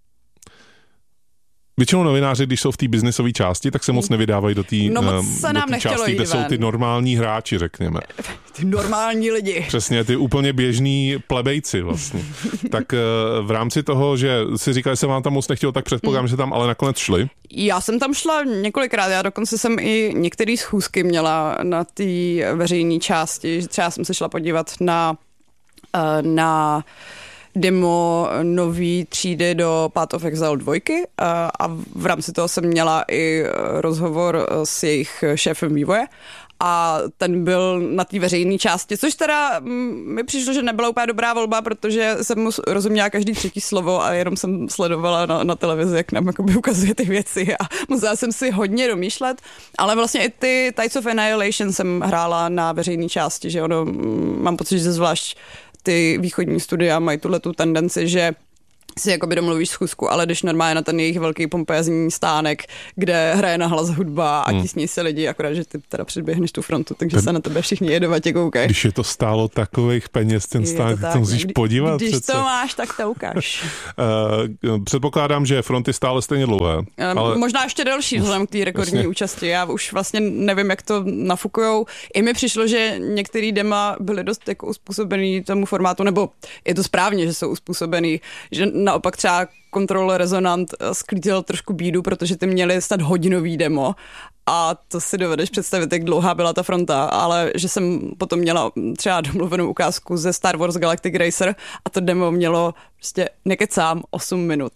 Speaker 9: Většinou novináři, když jsou v té biznisové části, tak se moc nevydávají do té
Speaker 10: no, části,
Speaker 9: kde jsou ty normální hráči, řekněme.
Speaker 10: Ty normální lidi.
Speaker 9: Přesně, ty úplně běžní plebejci vlastně. Tak v rámci toho, že si říkali, že se vám tam moc nechtělo, tak předpokládám, hmm. že tam ale nakonec šli.
Speaker 10: Já jsem tam šla několikrát, já dokonce jsem i některé schůzky měla na té veřejné části, že třeba jsem se šla podívat na na demo nový třídy do Path of Exile dva a v rámci toho jsem měla i rozhovor s jejich šéfem vývoje a ten byl na té veřejné části, což teda mi přišlo, že nebyla úplně dobrá volba, protože jsem mu rozuměla každý třetí slovo a jenom jsem sledovala na, na televizi, jak nám jakoby ukazuje ty věci a musela jsem si hodně domýšlet, ale vlastně i ty Tides of Annihilation jsem hrála na veřejné části, že ono, mám pocit, že zvlášť ty východní studia mají tuhletu tendenci, že si jakoby domluvíš schůzku, ale když normálně na ten jejich velký pompézní stánek, kde hraje na hlas hudba a tísní se lidi, akorát, že ty teda předběhneš tu frontu, takže ten, se na tebe všichni jedovatě koukají.
Speaker 9: Když je to stálo takových peněz, ten stánek, to, to musíš
Speaker 10: Kdy,
Speaker 9: podívat.
Speaker 10: Když
Speaker 9: přece.
Speaker 10: to máš, tak to ukáž.
Speaker 9: uh, předpokládám, že fronty stále stejně dlouhé. Um,
Speaker 10: ale... Možná ještě delší vzhledem k té rekordní vlastně. účasti. Já už vlastně nevím, jak to nafukujou. I mi přišlo, že některý dema byly dost jako uspůsobený tomu formátu, nebo je to správně, že jsou uspůsobený, že naopak třeba Control Resonant sklízel trošku bídu, protože ty měli snad hodinový demo a to si dovedeš představit, jak dlouhá byla ta fronta, ale že jsem potom měla třeba domluvenou ukázku ze Star Wars Galactic Racer a to demo mělo prostě nekecám osm minut.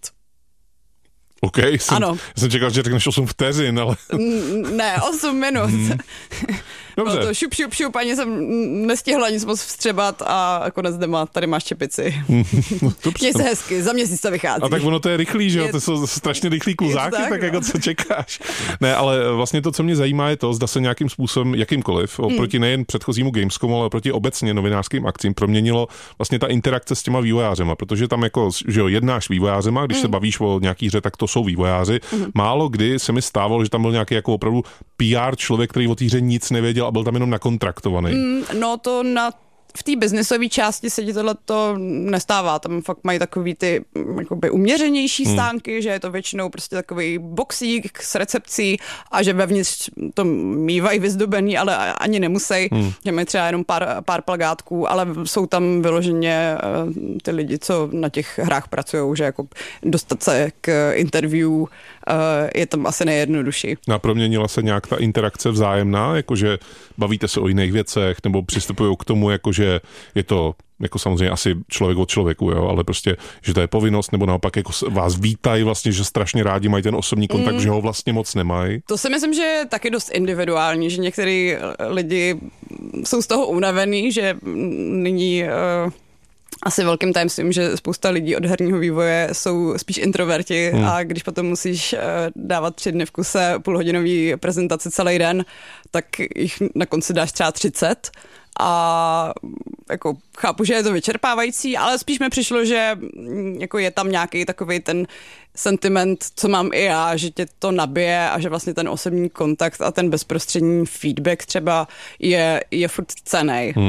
Speaker 9: OK, jsem,
Speaker 10: ano.
Speaker 9: jsem čekal, že řekneš osm vteřin, ale...
Speaker 10: Ne, osm minut. Hmm.
Speaker 9: Dobře.
Speaker 10: Bylo to šup, šup, šup, ani jsem nestihla nic moc vstřebat a konec dema, tady máš čepici. Měj se hezky, za měsíc to vychází.
Speaker 9: A tak ono to je rychlý, že jo, to jsou strašně rychlý kluzáky, tak, tak no. Jako co čekáš. Ne, ale vlastně to, co mě zajímá, je to, zda se nějakým způsobem, jakýmkoliv, oproti nejen předchozímu Gamescomu, ale oproti obecně novinářským akcím proměnilo vlastně ta interakce s těma vývojářema, protože tam jako, že jo, jednáš s vývojářema, když mm. se bavíš o nějaký hře, tak to jsou vývojáři. Mm. Málo kdy se mi stávalo, že tam byl nějaký jako opravdu P R člověk, který o té hře nic nevěděl a byl tam jenom nakontraktovaný.
Speaker 10: Mm, no to na v té biznisové části se ti tohleto nestává. Tam fakt mají takový ty jakoby uměřenější stánky, hmm. že je to většinou prostě takový boxík s recepcí a že vevnitř to mývají vyzdobený, ale ani nemusej. Hmm. Že mají třeba jenom pár, pár plakátků, ale jsou tam vyloženě uh, ty lidi, co na těch hrách pracují, že jako dostat se k interview uh, je tam asi nejjednodušší.
Speaker 9: A proměnila se nějak ta interakce vzájemná, jakože bavíte se o jiných věcech nebo přistupují k tomu, jakože je to jako samozřejmě asi člověk od člověku, jo, ale prostě, že to je povinnost, nebo naopak jako vás vítají vlastně, že strašně rádi mají ten osobní kontakt, mm. že ho vlastně moc nemají.
Speaker 10: To si myslím, že je taky dost individuální, že některý lidi jsou z toho unavený, že nyní uh, asi velkým tajemstvím, že spousta lidí od herního vývoje jsou spíš introverti hmm. a když potom musíš uh, dávat tři dny v kuse půlhodinový prezentaci celý den, tak jich na konci dáš třeba třicet. A jako chápu, že je to vyčerpávající, ale spíš mi přišlo, že jako je tam nějaký takový ten sentiment, co mám i já, že tě to nabije a že vlastně ten osobní kontakt a ten bezprostřední feedback třeba je, je furt cennej. Hmm.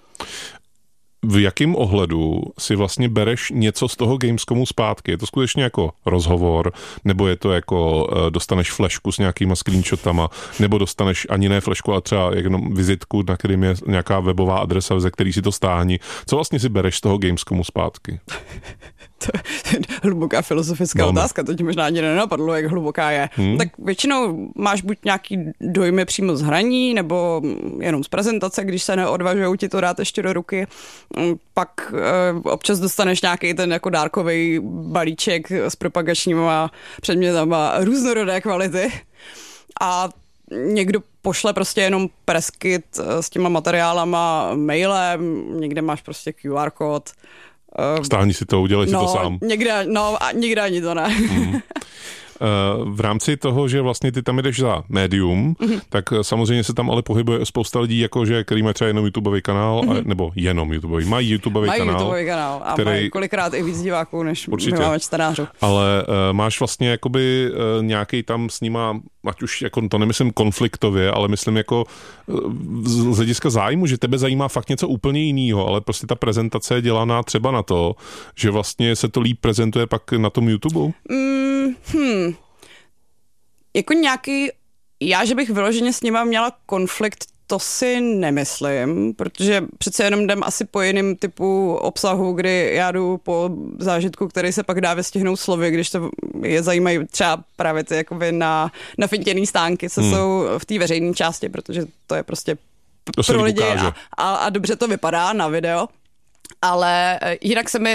Speaker 9: V jakém ohledu si vlastně bereš něco z toho Gamescomu zpátky? Je to skutečně jako rozhovor, nebo je to jako dostaneš flešku s nějakýma screenshotama, nebo dostaneš ani ne flešku, ale třeba jenom vizitku, na kterým je nějaká webová adresa, ze který si to stáhni. Co vlastně si bereš z toho Gamescomu zpátky?
Speaker 10: To je hluboká filozofická no, otázka, to ti možná ani nenapadlo, jak hluboká je. Hmm. Tak většinou máš buď nějaký dojmy přímo z hraní, nebo jenom z prezentace, když se neodvažují ti to dát ještě do ruky. Pak e, občas dostaneš nějaký ten jako dárkový balíček s propagačníma předmětama různorodé kvality. A někdo pošle prostě jenom preskit s těma materiálama mailem, někde máš prostě Q R kód.
Speaker 9: Stáhni si to, udělej si
Speaker 10: no,
Speaker 9: to sám.
Speaker 10: Někde, no a nikde ani to ne. Mm.
Speaker 9: V rámci toho, že vlastně ty tam jdeš za médium, mm-hmm. tak samozřejmě se tam ale pohybuje spousta lidí, jakože, který mají třeba jenom YouTubeový kanál, mm-hmm. a, nebo jenom YouTubeový, mají YouTubeový
Speaker 10: mají
Speaker 9: kanál.
Speaker 10: Mají YouTubeový kanál a který... mají kolikrát i víc diváků, než
Speaker 9: určitě.
Speaker 10: My máme čtenářů.
Speaker 9: Ale uh, máš vlastně jakoby uh, nějaký tam s nima, ať už jako to nemyslím konfliktově, ale myslím jako uh, z hlediska zájmu, že tebe zajímá fakt něco úplně jiného, ale prostě ta prezentace je dělaná třeba na to, že vlastně se to líp prezentuje pak na tom YouTube?
Speaker 10: Mm, hmm. Jako nějaký, já, že bych vyloženě s nima měla konflikt, to si nemyslím, protože přece jenom jdem asi po jiném typu obsahu, kdy já jdu po zážitku, který se pak dá vystihnout slovy, když to je zajímají třeba právě ty jakoby na, na fintěný stánky, co hmm. jsou v té veřejné části, protože to je prostě
Speaker 9: to
Speaker 10: pro lidi a, a, a dobře to vypadá na video. Ale jinak se mi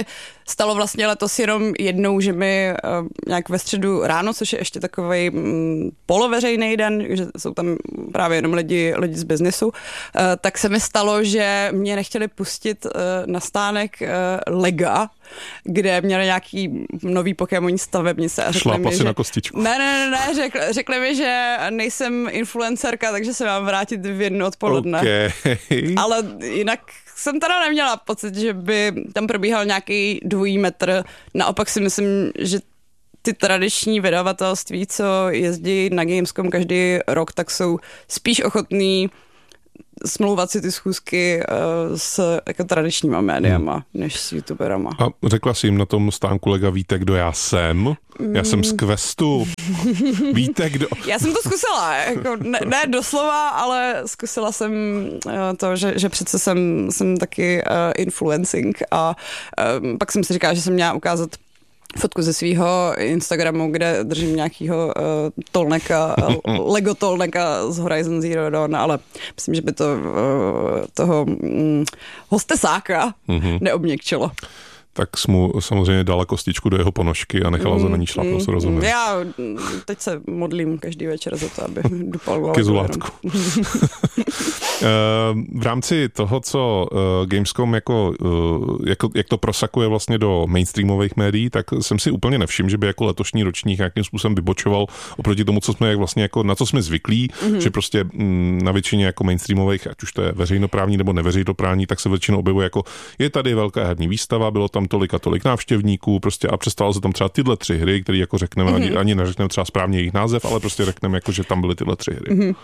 Speaker 10: stalo vlastně letos jenom jednou, že mi uh, nějak ve středu ráno, což je ještě takovej um, poloveřejný den, že jsou tam právě jenom lidi, lidi z biznesu, uh, tak se mi stalo, že mě nechtěli pustit uh, na stánek uh, Lega, kde měli nějaký nový Pokémoní stavebnice a řekli
Speaker 9: Šlápa
Speaker 10: mi,
Speaker 9: si
Speaker 10: že...
Speaker 9: na kostičku.
Speaker 10: Ne, ne, ne, ne řekli, řekli mi, že nejsem influencerka, takže se mám vrátit v jedno odpoledne.
Speaker 9: Okay.
Speaker 10: Ale jinak jsem teda neměla pocit, že by tam probíhal nějaký dvojí metr. Naopak si myslím, že ty tradiční vydavatelství, co jezdí na Gamescom každý rok, tak jsou spíš ochotný smlouvat si ty schůzky uh, s jako tradičníma médiama, hmm. než s youtuberama.
Speaker 9: A řekla jsi jim na tom stánku Lega, víte, kdo já jsem? Já jsem z Questu. Víte, kdo...
Speaker 10: Já jsem to zkusila, jako ne, ne doslova, ale zkusila jsem uh, to, že, že přece jsem, jsem taky uh, influencing a uh, pak jsem si říkala, že jsem měla ukázat fotku ze svého Instagramu, kde držím nějakýho uh, tolneka, Lego tolneka z Horizon Zero Dawn, ale myslím, že by to uh, toho um, hostesáka mm-hmm. neobměkčilo.
Speaker 9: Tak jsi mu samozřejmě dala kostičku do jeho ponožky a nechala za na ní šlapnout, mm, rozumím.
Speaker 10: Já teď se modlím každý večer za to, aby dupal
Speaker 9: Kizulátku. V rámci toho, co Gamescom jako, jako, jak to prosakuje vlastně do mainstreamových médií, tak jsem si úplně nevšiml, že by jako letošní ročník nějakým způsobem vybočoval oproti tomu, co jsme vlastně jako, na co jsme zvyklí, mm-hmm. že prostě na většině jako mainstreamových, ať už to je veřejnoprávní nebo neveřejnoprávní, tak se většinou objevuje jako, je tady velká herní výstava, bylo tam tolik a tolik návštěvníků, prostě a přestalo se tam třeba tyhle tři hry, které jako řekneme, mm-hmm. ani, ani neřekneme třeba správně jejich název, ale prostě řekneme jako, že tam byly tyhle tři hry. Mm-hmm.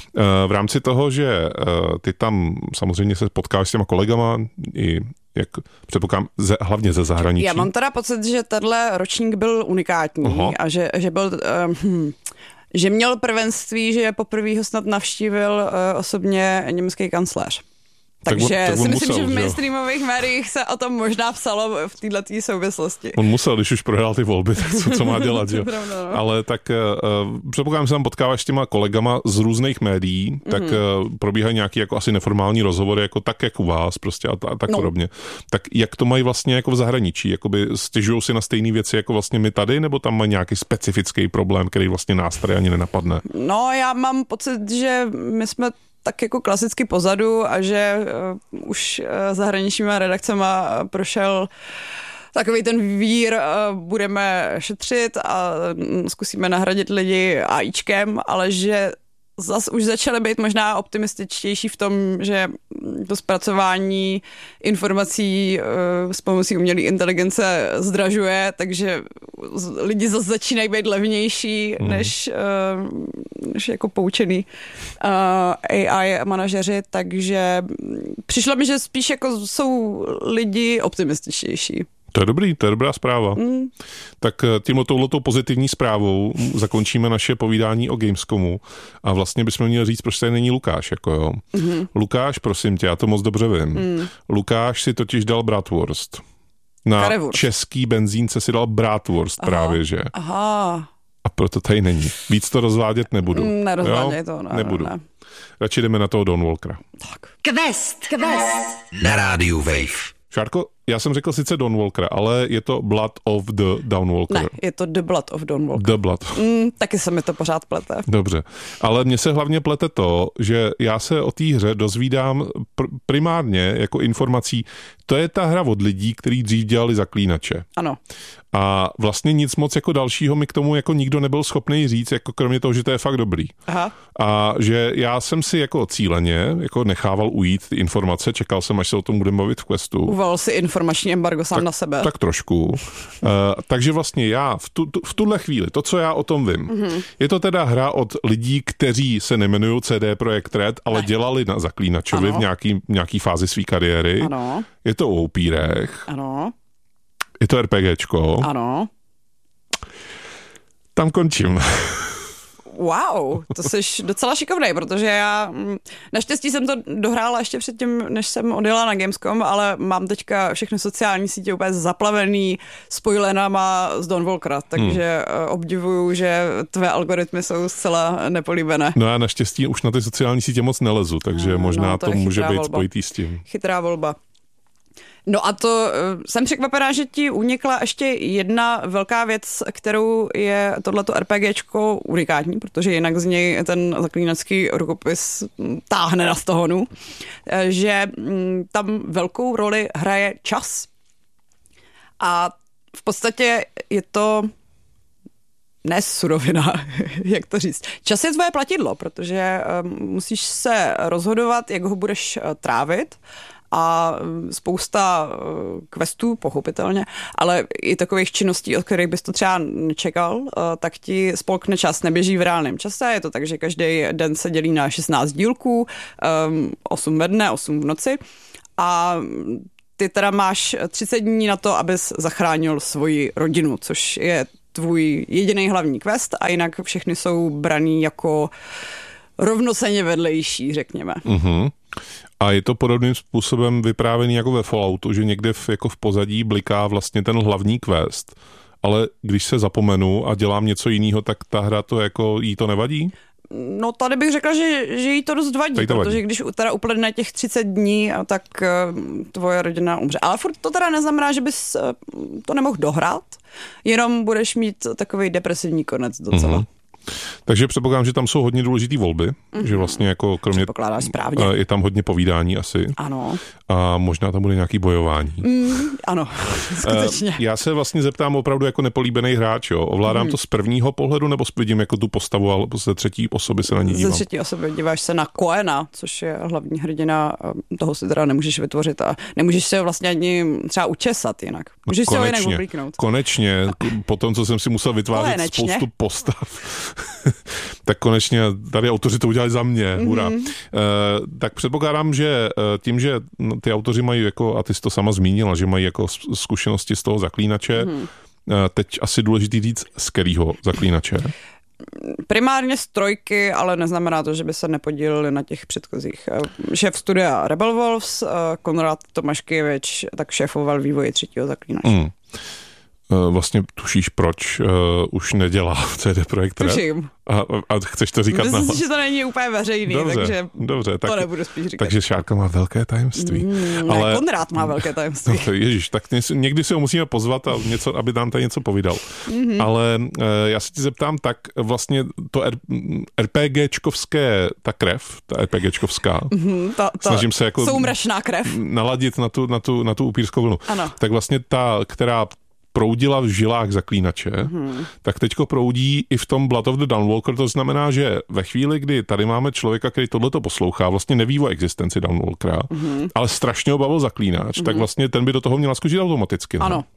Speaker 9: V rámci toho, že ty tam samozřejmě se potkáš s těma kolegama i jak předpokládám, ze, hlavně ze zahraničí.
Speaker 10: Já mám teda pocit, že tenhle ročník byl unikátní. Aha. A že, že byl um, že měl prvenství, že poprvé ho snad navštívil uh, osobně německý kancléř. Takže
Speaker 9: tak on, tak
Speaker 10: si myslím,
Speaker 9: musel,
Speaker 10: že v
Speaker 9: že
Speaker 10: mainstreamových médiích se o tom možná psalo v této souvislosti.
Speaker 9: On musel, když už prohrál ty volby, tak co, co má dělat, jo? Pravda, no. Ale tak uh, předpokládám, že se tam potkáváš s těma kolegama z různých médií, mm-hmm. tak uh, probíhají nějaký jako asi neformální rozhovory, jako tak, jak u vás, prostě a, a tak no. podobně. Tak jak to mají vlastně jako v zahraničí? Jakoby stěžují si na stejné věci jako vlastně my tady, nebo tam mají nějaký specifický problém, který vlastně nás tady ani nenapadne?
Speaker 10: No, já mám pocit, že my jsme tak jako klasicky pozadu a že uh, už uh, zahraničníma redakcema prošel takový ten vír, uh, budeme šetřit a uh, zkusíme nahradit lidi AIčkem, ale že zas už začaly být možná optimističtější v tom, že to zpracování informací uh, s pomocí umělé inteligence zdražuje, takže lidi zase začínají být levnější mm. než, uh, než jako poučený uh, A I manažeři, takže přišlo mi, že spíš jako jsou lidi optimističtější.
Speaker 9: To je dobrý, to je dobrá zpráva. Mm. Tak tímhle touhletou pozitivní zprávou zakončíme naše povídání o Gamescomu a vlastně bychom měli říct, proč tady není Lukáš. Jako jo. Mm-hmm. Lukáš, prosím tě, já to moc dobře vím. Mm. Lukáš si totiž dal bratwurst. Na Karevurst. Český benzínce si dal bratwurst Aha. právě, že?
Speaker 10: Aha.
Speaker 9: A proto tady není. Víc to rozvádět nebudu.
Speaker 10: Nerozváděj to, ne,
Speaker 9: nebudu.
Speaker 10: Ne.
Speaker 9: Radši jdeme na toho Dawnwalkera.
Speaker 10: Tak.
Speaker 8: Quest, Quest.
Speaker 7: Na rádiu Wave.
Speaker 9: Šárko, já jsem řekl sice Dawnwalker, ale je to Blood of the Dawnwalker.
Speaker 10: Ne, je to The Blood of Dawnwalker.
Speaker 9: The Blood.
Speaker 10: Mm, taky se mi to pořád plete.
Speaker 9: Dobře, ale mně se hlavně plete to, že já se o té hře dozvídám pr- primárně jako informací, to je ta hra od lidí, kteří dřív dělali Zaklínače.
Speaker 10: Ano.
Speaker 9: A vlastně nic moc jako dalšího mi k tomu jako nikdo nebyl schopný říct, jako kromě toho, že to je fakt dobrý.
Speaker 10: Aha.
Speaker 9: A že já jsem si jako cíleně jako nechával ujít ty informace, čekal jsem, až se o tom budeme bavit v Questu.
Speaker 10: Uval si informační embargo sám
Speaker 9: tak,
Speaker 10: na sebe.
Speaker 9: Tak trošku. uh, takže vlastně já v, tu, tu, v tuhle chvíli, to, co já o tom vím, mm-hmm. je to teda hra od lidí, kteří se nemenují C D Projekt Red, ale ne. dělali na Zaklínačovi ano. v nějaký, nějaký fázi své kariéry.
Speaker 10: Ano.
Speaker 9: Je to o upírech.
Speaker 10: Ano.
Speaker 9: Je to RPGčko.
Speaker 10: Ano.
Speaker 9: Tam končím.
Speaker 10: Wow, to jsi docela šikovnej, protože já naštěstí jsem to dohrála ještě předtím, než jsem odjela na Gamescom, ale mám teďka všechny sociální sítě úplně zaplavený spoilenama z Dawnwalkera, takže hmm. obdivuju, že tvé algoritmy jsou zcela nepolíbené.
Speaker 9: No já naštěstí už na ty sociální sítě moc nelezu, takže no, možná no, to, to může být volba. Spojitý s tím.
Speaker 10: Chytrá volba. No a to jsem překvapená, že ti unikla ještě jedna velká věc, kterou je tohleto RPGčko unikátní, protože jinak z něj ten zaklínačský rukopis táhne na stohonu, že tam velkou roli hraje čas. A v podstatě je to ne surovina, jak to říct. Čas je tvoje platidlo, protože musíš se rozhodovat, jak ho budeš trávit, a spousta questů, pochopitelně, ale i takových činností, od kterých bys to třeba nečekal, tak ti spolkne čas, neběží v reálném čase. Je to tak, že každý den se dělí na šestnáct dílků, osm ve dne, osm v noci a ty teda máš třicet dní na to, abys zachránil svoji rodinu, což je tvůj jediný hlavní quest a jinak všechny jsou braný jako rovnocenně vedlejší, řekněme.
Speaker 9: Mm-hmm. A je to podobným způsobem vyprávěný jako ve Falloutu, že někde v, jako v pozadí bliká vlastně ten hlavní quest, ale když se zapomenu a dělám něco jiného, tak ta hra to jako jí to nevadí?
Speaker 10: No tady bych řekla, že, že jí to dost vadí, to protože vadí. Když teda uplyne těch třicet dní, tak uh, tvoje rodina umře. Ale furt to teda neznamená, že bys uh, to nemohl dohrát, jenom budeš mít takový depresivní konec docela. Mm-hmm.
Speaker 9: Takže předpokládám, že tam jsou hodně důležitý volby, mm-hmm. že vlastně jako kromě
Speaker 10: správně.
Speaker 9: je tam hodně povídání asi.
Speaker 10: Ano.
Speaker 9: A možná tam bude nějaký bojování.
Speaker 10: Mm, ano, skutečně.
Speaker 9: Já se vlastně zeptám opravdu jako nepolíbený hráč, jo. Ovládám mm. to z prvního pohledu, nebo vidím jako tu postavu, ale ze třetí osoby se na ní dívám?
Speaker 10: Ze třetí osoby díváš se na Coena, což je hlavní hrdina, toho si teda nemůžeš vytvořit a nemůžeš se ho vlastně ani třeba učesat jinak. Můžeš
Speaker 9: no,
Speaker 10: se ho jinak oblíknout.
Speaker 9: Konečně, po tom, co jsem si musel vytvářet konečně. spoustu postav, tak konečně tady autoři to udělali za mě, mm-hmm. hurá. Uh, tak předpokládám, že uh, tím, že ty autoři mají jako, a ty jsi to sama zmínila, že mají jako zkušenosti z toho zaklínače, mm-hmm. uh, teď asi důležitý říct, z kterého zaklínače?
Speaker 10: Primárně z trojky, ale neznamená to, že by se nepodíleli na těch předchozích. Šéf studia Rebel Wolves, Konrad Tomáškevič, tak šéfoval vývoji třetího zaklínače. Mm.
Speaker 9: Vlastně tušíš, proč uh, už nedělá C D Projekt Red?
Speaker 10: Tuším.
Speaker 9: A, a chceš to říkat?
Speaker 10: Myslím si, že to není úplně veřejný, dobře, takže
Speaker 9: dobře, tak,
Speaker 10: to nebudu spíš říkat.
Speaker 9: Takže Šárka má velké tajemství.
Speaker 10: Mm, ale... Ne, Konrád má velké tajemství.
Speaker 9: No, ježiš, tak někdy si ho musíme pozvat, a něco, aby nám tady něco povídal. Mm-hmm. Ale uh, já se ti zeptám, tak vlastně to R- RPGčkovské, ta krev, ta RPGčkovská,
Speaker 10: mm-hmm, ta, ta
Speaker 9: snažím se jako
Speaker 10: soumračná krev
Speaker 9: naladit na tu, na tu, na tu upírskou vlnu.
Speaker 10: Ano.
Speaker 9: Tak vlastně ta, která proudila v žilách zaklínače, mm-hmm. tak teďko proudí i v tom Blood of the Dawnwalker, to znamená, že ve chvíli, kdy tady máme člověka, který tohleto poslouchá, vlastně neví o existenci Dawnwalkera, mm-hmm. ale strašně ho bavil zaklínač, mm-hmm. tak vlastně ten by do toho měl skočit automaticky. Ne?
Speaker 10: Ano.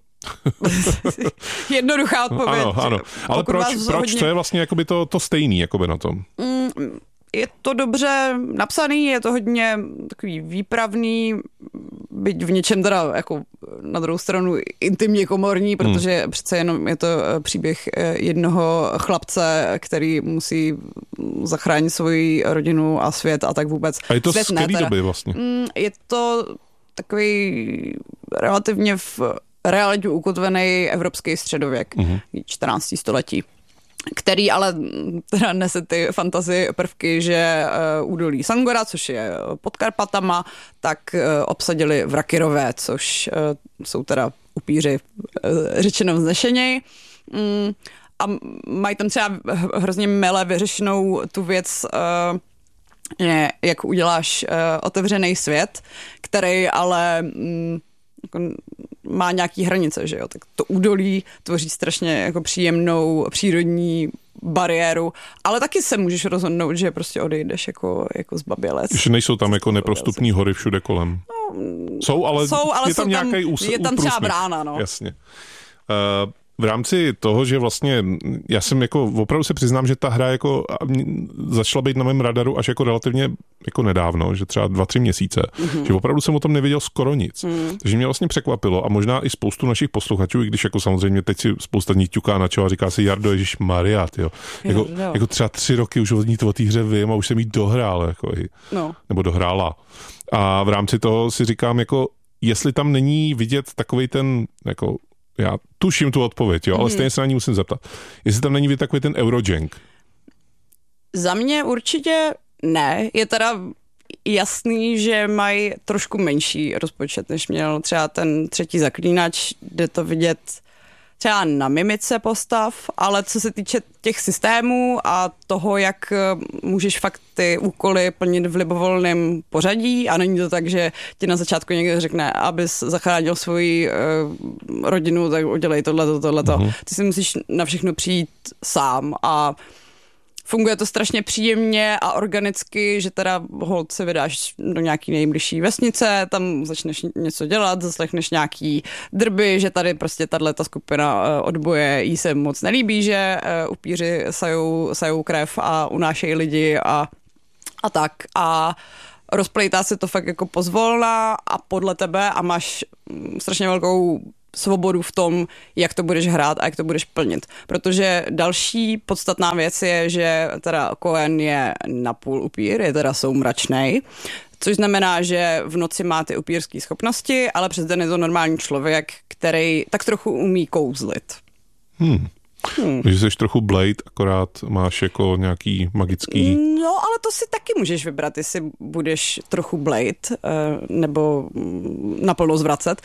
Speaker 10: Jednoduchá odpověď.
Speaker 9: Ano, ano. Ale proč, proč hodně... to je vlastně jakoby to, to stejný jakoby na tom?
Speaker 10: Mm, je to dobře napsaný, je to hodně takový výpravný, byť v něčem teda jako na druhou stranu intimně komorní, protože hmm. přece jenom je to příběh jednoho chlapce, který musí zachránit svoji rodinu a svět a tak vůbec.
Speaker 9: A je to
Speaker 10: svět
Speaker 9: z který doby vlastně?
Speaker 10: Je to takový relativně v realitě ukotvený evropský středověk, hmm. čtrnácté století. Který ale teda nese ty fantasy prvky, že uh, údolí Sangora, což je pod Karpatama, tak uh, obsadili Vrakirové, což uh, jsou teda upíři uh, řečeno vznešeněji. Um, a mají tam třeba hrozně mile vyřešenou tu věc, uh, je, jak uděláš uh, otevřený svět, který ale um, jako má nějaký hranice, že jo, tak to údolí tvoří strašně jako příjemnou přírodní bariéru, ale taky se můžeš rozhodnout, že prostě odejdeš jako, jako zbabělec.
Speaker 9: Že nejsou tam jako neprostupní hory všude kolem.
Speaker 10: No,
Speaker 9: jsou, ale,
Speaker 10: jsou, ale
Speaker 9: je tam nějaký ús,
Speaker 10: je tam třeba brána, no.
Speaker 9: Jasně. Uh, v rámci toho, že vlastně já jsem jako, opravdu se přiznám, že ta hra jako začala být na mém radaru až jako relativně jako nedávno, že třeba dva, tři měsíce, mm-hmm. že opravdu jsem o tom nevěděl skoro nic. Mm. Takže mě vlastně překvapilo a možná i spoustu našich posluchačů, i když jako samozřejmě teď si spousta ní ťuká na čelo a říká si Jardo, ježiš Maria, jo. Jako, jako třeba tři roky už od ní to o té hře vím a už jsem jí dohrál, jako i,
Speaker 10: no.
Speaker 9: nebo dohrála. A v rámci toho si říkám, jako jestli tam není vidět takovej ten, jako já tuším tu odpověď, jo, ale stejně se na ní musím zeptat. Jestli tam není vidět takový ten Eurojank?
Speaker 10: Za mě určitě ne. Je teda jasný, že mají trošku menší rozpočet, než měl třeba ten třetí Zaklínač, kde to vidět třeba na mimice postav, ale co se týče těch systémů a toho, jak můžeš fakt ty úkoly plnit v libovolném pořadí a není to tak, že ti na začátku někdo řekne, abys zachránil svoji uh, rodinu, tak udělej tohleto, tohleto. Uh-huh. Ty si musíš na všechno přijít sám a funguje to strašně příjemně a organicky, že teda holt se vydáš do nějaký nejbližší vesnice, tam začneš něco dělat, zaslechneš nějaký drby, že tady prostě tato skupina odboje jí se moc nelíbí, že upíři sajou, sajou krev a unášejí lidi a, a tak. A rozplejtá se to fakt jako pozvolna a podle tebe a máš strašně velkou svobodu v tom, jak to budeš hrát a jak to budeš plnit. Protože další podstatná věc je, že teda Cohen je napůl upír, je teda soumračnej, což znamená, že v noci má ty upírské schopnosti, ale přes den je to normální člověk, který tak trochu umí kouzlit.
Speaker 9: Hmm. Hmm. Takže jsi trochu Blade, akorát máš jako nějaký magický...
Speaker 10: No, ale to si taky můžeš vybrat, jestli budeš trochu Blade, nebo naplno zvracet.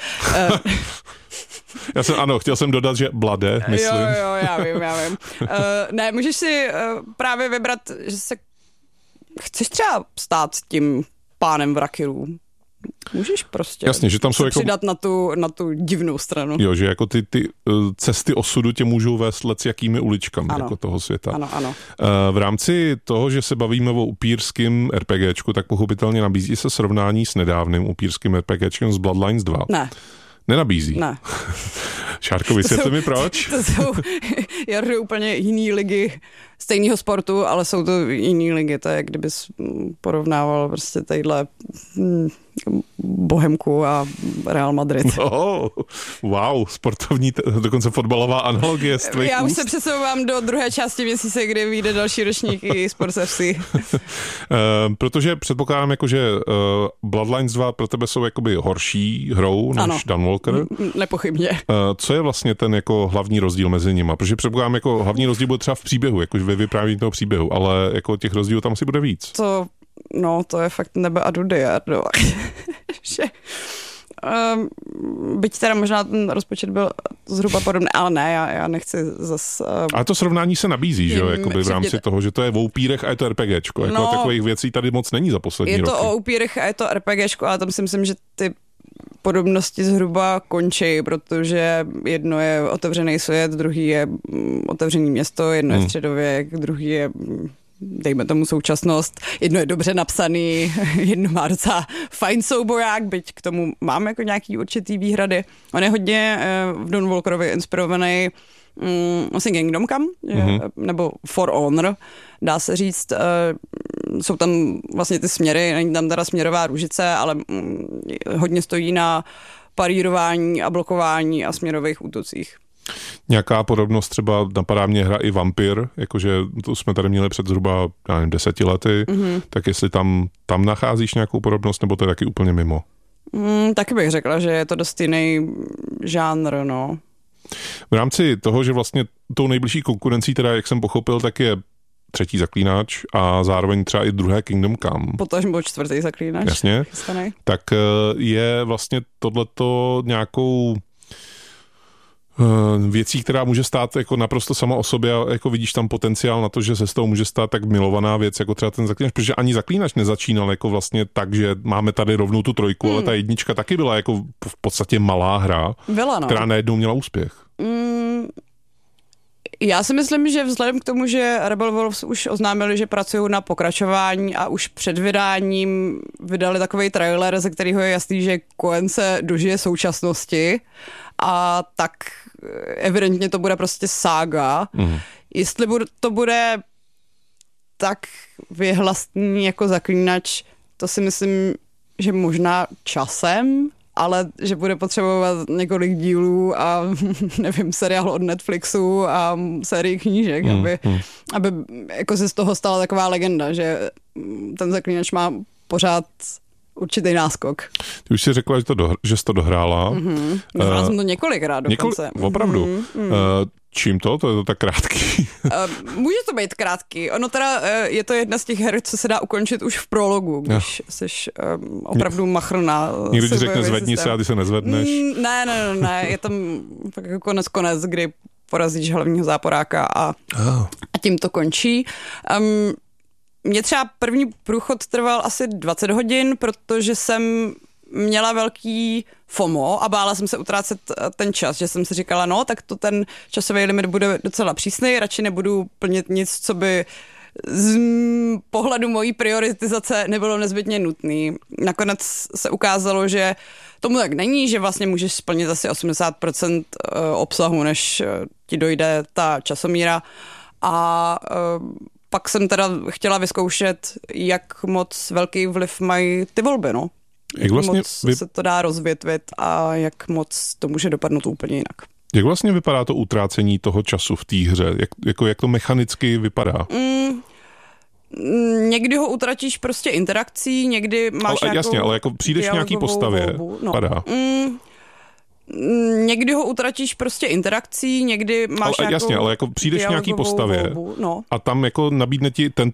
Speaker 9: Já jsem, ano, chtěl jsem dodat, že Blade, myslím.
Speaker 10: Jo, jo, já vím, já vím. Uh, ne, můžeš si uh, právě vybrat, že se chceš třeba stát tím pánem Vrakirů. Můžeš prostě
Speaker 9: Jasně, že tam jsou jako...
Speaker 10: přidat na tu, na tu divnou stranu.
Speaker 9: Jo, že jako ty, ty cesty osudu tě můžou vést let s jakými uličkami jako toho světa.
Speaker 10: Ano, ano.
Speaker 9: V rámci toho, že se bavíme o upírském RPGčku, tak pochopitelně nabízí se srovnání s nedávným upírským RPGčkem z Bloodlines dva.
Speaker 10: Ne.
Speaker 9: Nenabízí.
Speaker 10: Ne.
Speaker 9: Šárko, vysvětli mi proč.
Speaker 10: To jsou Jardy úplně jiný ligy stejného sportu, ale jsou to jiný ligy. To je, kdybys porovnával prostě tadyhle Bohemku a Real Madrid.
Speaker 9: Oh, wow, sportovní, dokonce fotbalová analogie z tvých
Speaker 10: Já už
Speaker 9: úst.
Speaker 10: se přesouvám do druhé části měsíce, kdy vyjde další ročník i Sports F C.
Speaker 9: uh, protože předpokládám, jako, že uh, Bloodlines dva pro tebe jsou jakoby horší hrou než
Speaker 10: ano.
Speaker 9: Dawnwalker.
Speaker 10: Nepochybně.
Speaker 9: Uh, co je vlastně ten jako hlavní rozdíl mezi nimi? Protože předpokládám, jako hlavní rozdíl bude třeba v příběhu, jakože ve vyprávění toho příběhu, ale jako těch rozdílů tam si bude víc.
Speaker 10: To, no, to je fakt nebe a dudy, Jardo. že, um, byť teda možná ten rozpočet byl zhruba podobný, ale ne, já, já nechci zas... Um,
Speaker 9: ale to srovnání se nabízí, že jo, jakoby v rámci toho, že to je o upírech a je to RPGčko. Jako
Speaker 10: no,
Speaker 9: takových věcí tady moc není za poslední
Speaker 10: roky. Je to
Speaker 9: roky.
Speaker 10: o upírech a je to RPGčko, ale tam si myslím, že ty podobnosti zhruba končí, protože jedno je otevřený svět, druhý je otevřený město, jedno hmm. je středověk, druhý je, dejme tomu, současnost, jedno je dobře napsaný, jedno má docela fajn souboják, byť k tomu mám jako nějaký určitý výhrady. On je hodně v Dawnwalkerovi inspirovaný um, vlastně Kingdom Come, mm-hmm. nebo For Honor, dá se říct. Uh, jsou tam vlastně ty směry, není tam teda směrová růžice, ale um, hodně stojí na parírování a blokování a směrových útocích.
Speaker 9: Nějaká podobnost třeba, napadá mě hra i Vampir, jakože to jsme tady měli před zhruba, já nevím, deseti lety, mm-hmm. tak jestli tam, tam nacházíš nějakou podobnost, nebo to je taky úplně mimo?
Speaker 10: Mm, taky bych řekla, že je to dost jiný žánr, no.
Speaker 9: V rámci toho, že vlastně tou nejbližší konkurencí, teda jak jsem pochopil, tak je třetí Zaklínač a zároveň třeba i druhé Kingdom Come.
Speaker 10: Potažmo čtvrtý Zaklínač.
Speaker 9: Jasně.
Speaker 10: Stanej.
Speaker 9: Tak je vlastně tohleto nějakou věcí, která může stát jako naprosto sama o sobě a jako vidíš tam potenciál na to, že se z toho může stát tak milovaná věc, jako třeba ten Zaklínač, protože ani Zaklínač nezačínal jako vlastně tak, že máme tady rovnou tu trojku, hmm. ale ta jednička taky byla jako v podstatě malá hra,
Speaker 10: byla, no.
Speaker 9: která najednou měla úspěch.
Speaker 10: Mm, já si myslím, že vzhledem k tomu, že Rebel Wolves už oznámili, že pracují na pokračování a už před vydáním vydali takovej trailer, ze kterého je jasný, že Cohen se dožije současnosti a tak evidentně to bude prostě sága. Mm. Jestli to bude tak vyhlastný jako Zaklínač, to si myslím, že možná časem, ale že bude potřebovat několik dílů a nevím, seriál od Netflixu a sérii knížek, mm. aby, mm. aby jako se z toho stala taková legenda, že ten Zaklínač má pořád určitý náskok.
Speaker 9: Ty už si řekla, že, to do, že jsi to dohrála.
Speaker 10: Mm-hmm. Dohrála uh, jsem to několikrát dokonce.
Speaker 9: Několik, opravdu. Mm-hmm. Uh, čím to? To je to tak krátký. uh,
Speaker 10: může to být krátký. Ono teda uh, je to jedna z těch her, co se dá ukončit už v prologu, když no. jsi um, opravdu machrna.
Speaker 9: Někdo ti řekne zvedni se a ty se nezvedneš.
Speaker 10: Mm, ne, ne, ne, ne. Je tam tak jako konec konec, kdy porazíš hlavního záporáka a, oh. a tím to končí. Um, Mně třeba první průchod trval asi dvacet hodin, protože jsem měla velký FOMO a bála jsem se utrácet ten čas, že jsem si říkala, no, tak to ten časový limit bude docela přísný, radši nebudu plnit nic, co by z pohledu mojí prioritizace nebylo nezbytně nutný. Nakonec se ukázalo, že tomu tak není, že vlastně můžeš splnit asi osmdesát procent obsahu, než ti dojde ta časomíra a pak jsem teda chtěla vyzkoušet, jak moc velký vliv mají ty volby, no. Jak, jak vlastně moc vy... se to dá rozvětvit a jak moc to může dopadnout úplně jinak.
Speaker 9: Jak vlastně vypadá to utrácení toho času v té hře? Jak, jako, jak to mechanicky vypadá? Mm,
Speaker 10: někdy ho utratíš prostě interakcí, někdy máš
Speaker 9: ale, jasně, ale jako přijdeš v nějaký postavě, no. Padá. Mm,
Speaker 10: Někdy ho utratíš prostě interakcí, někdy máš
Speaker 9: ale,
Speaker 10: nějakou
Speaker 9: jasně, ale jako přijdeš v nějaký postavě
Speaker 10: volbu, no.
Speaker 9: a tam jako nabídne ti ten,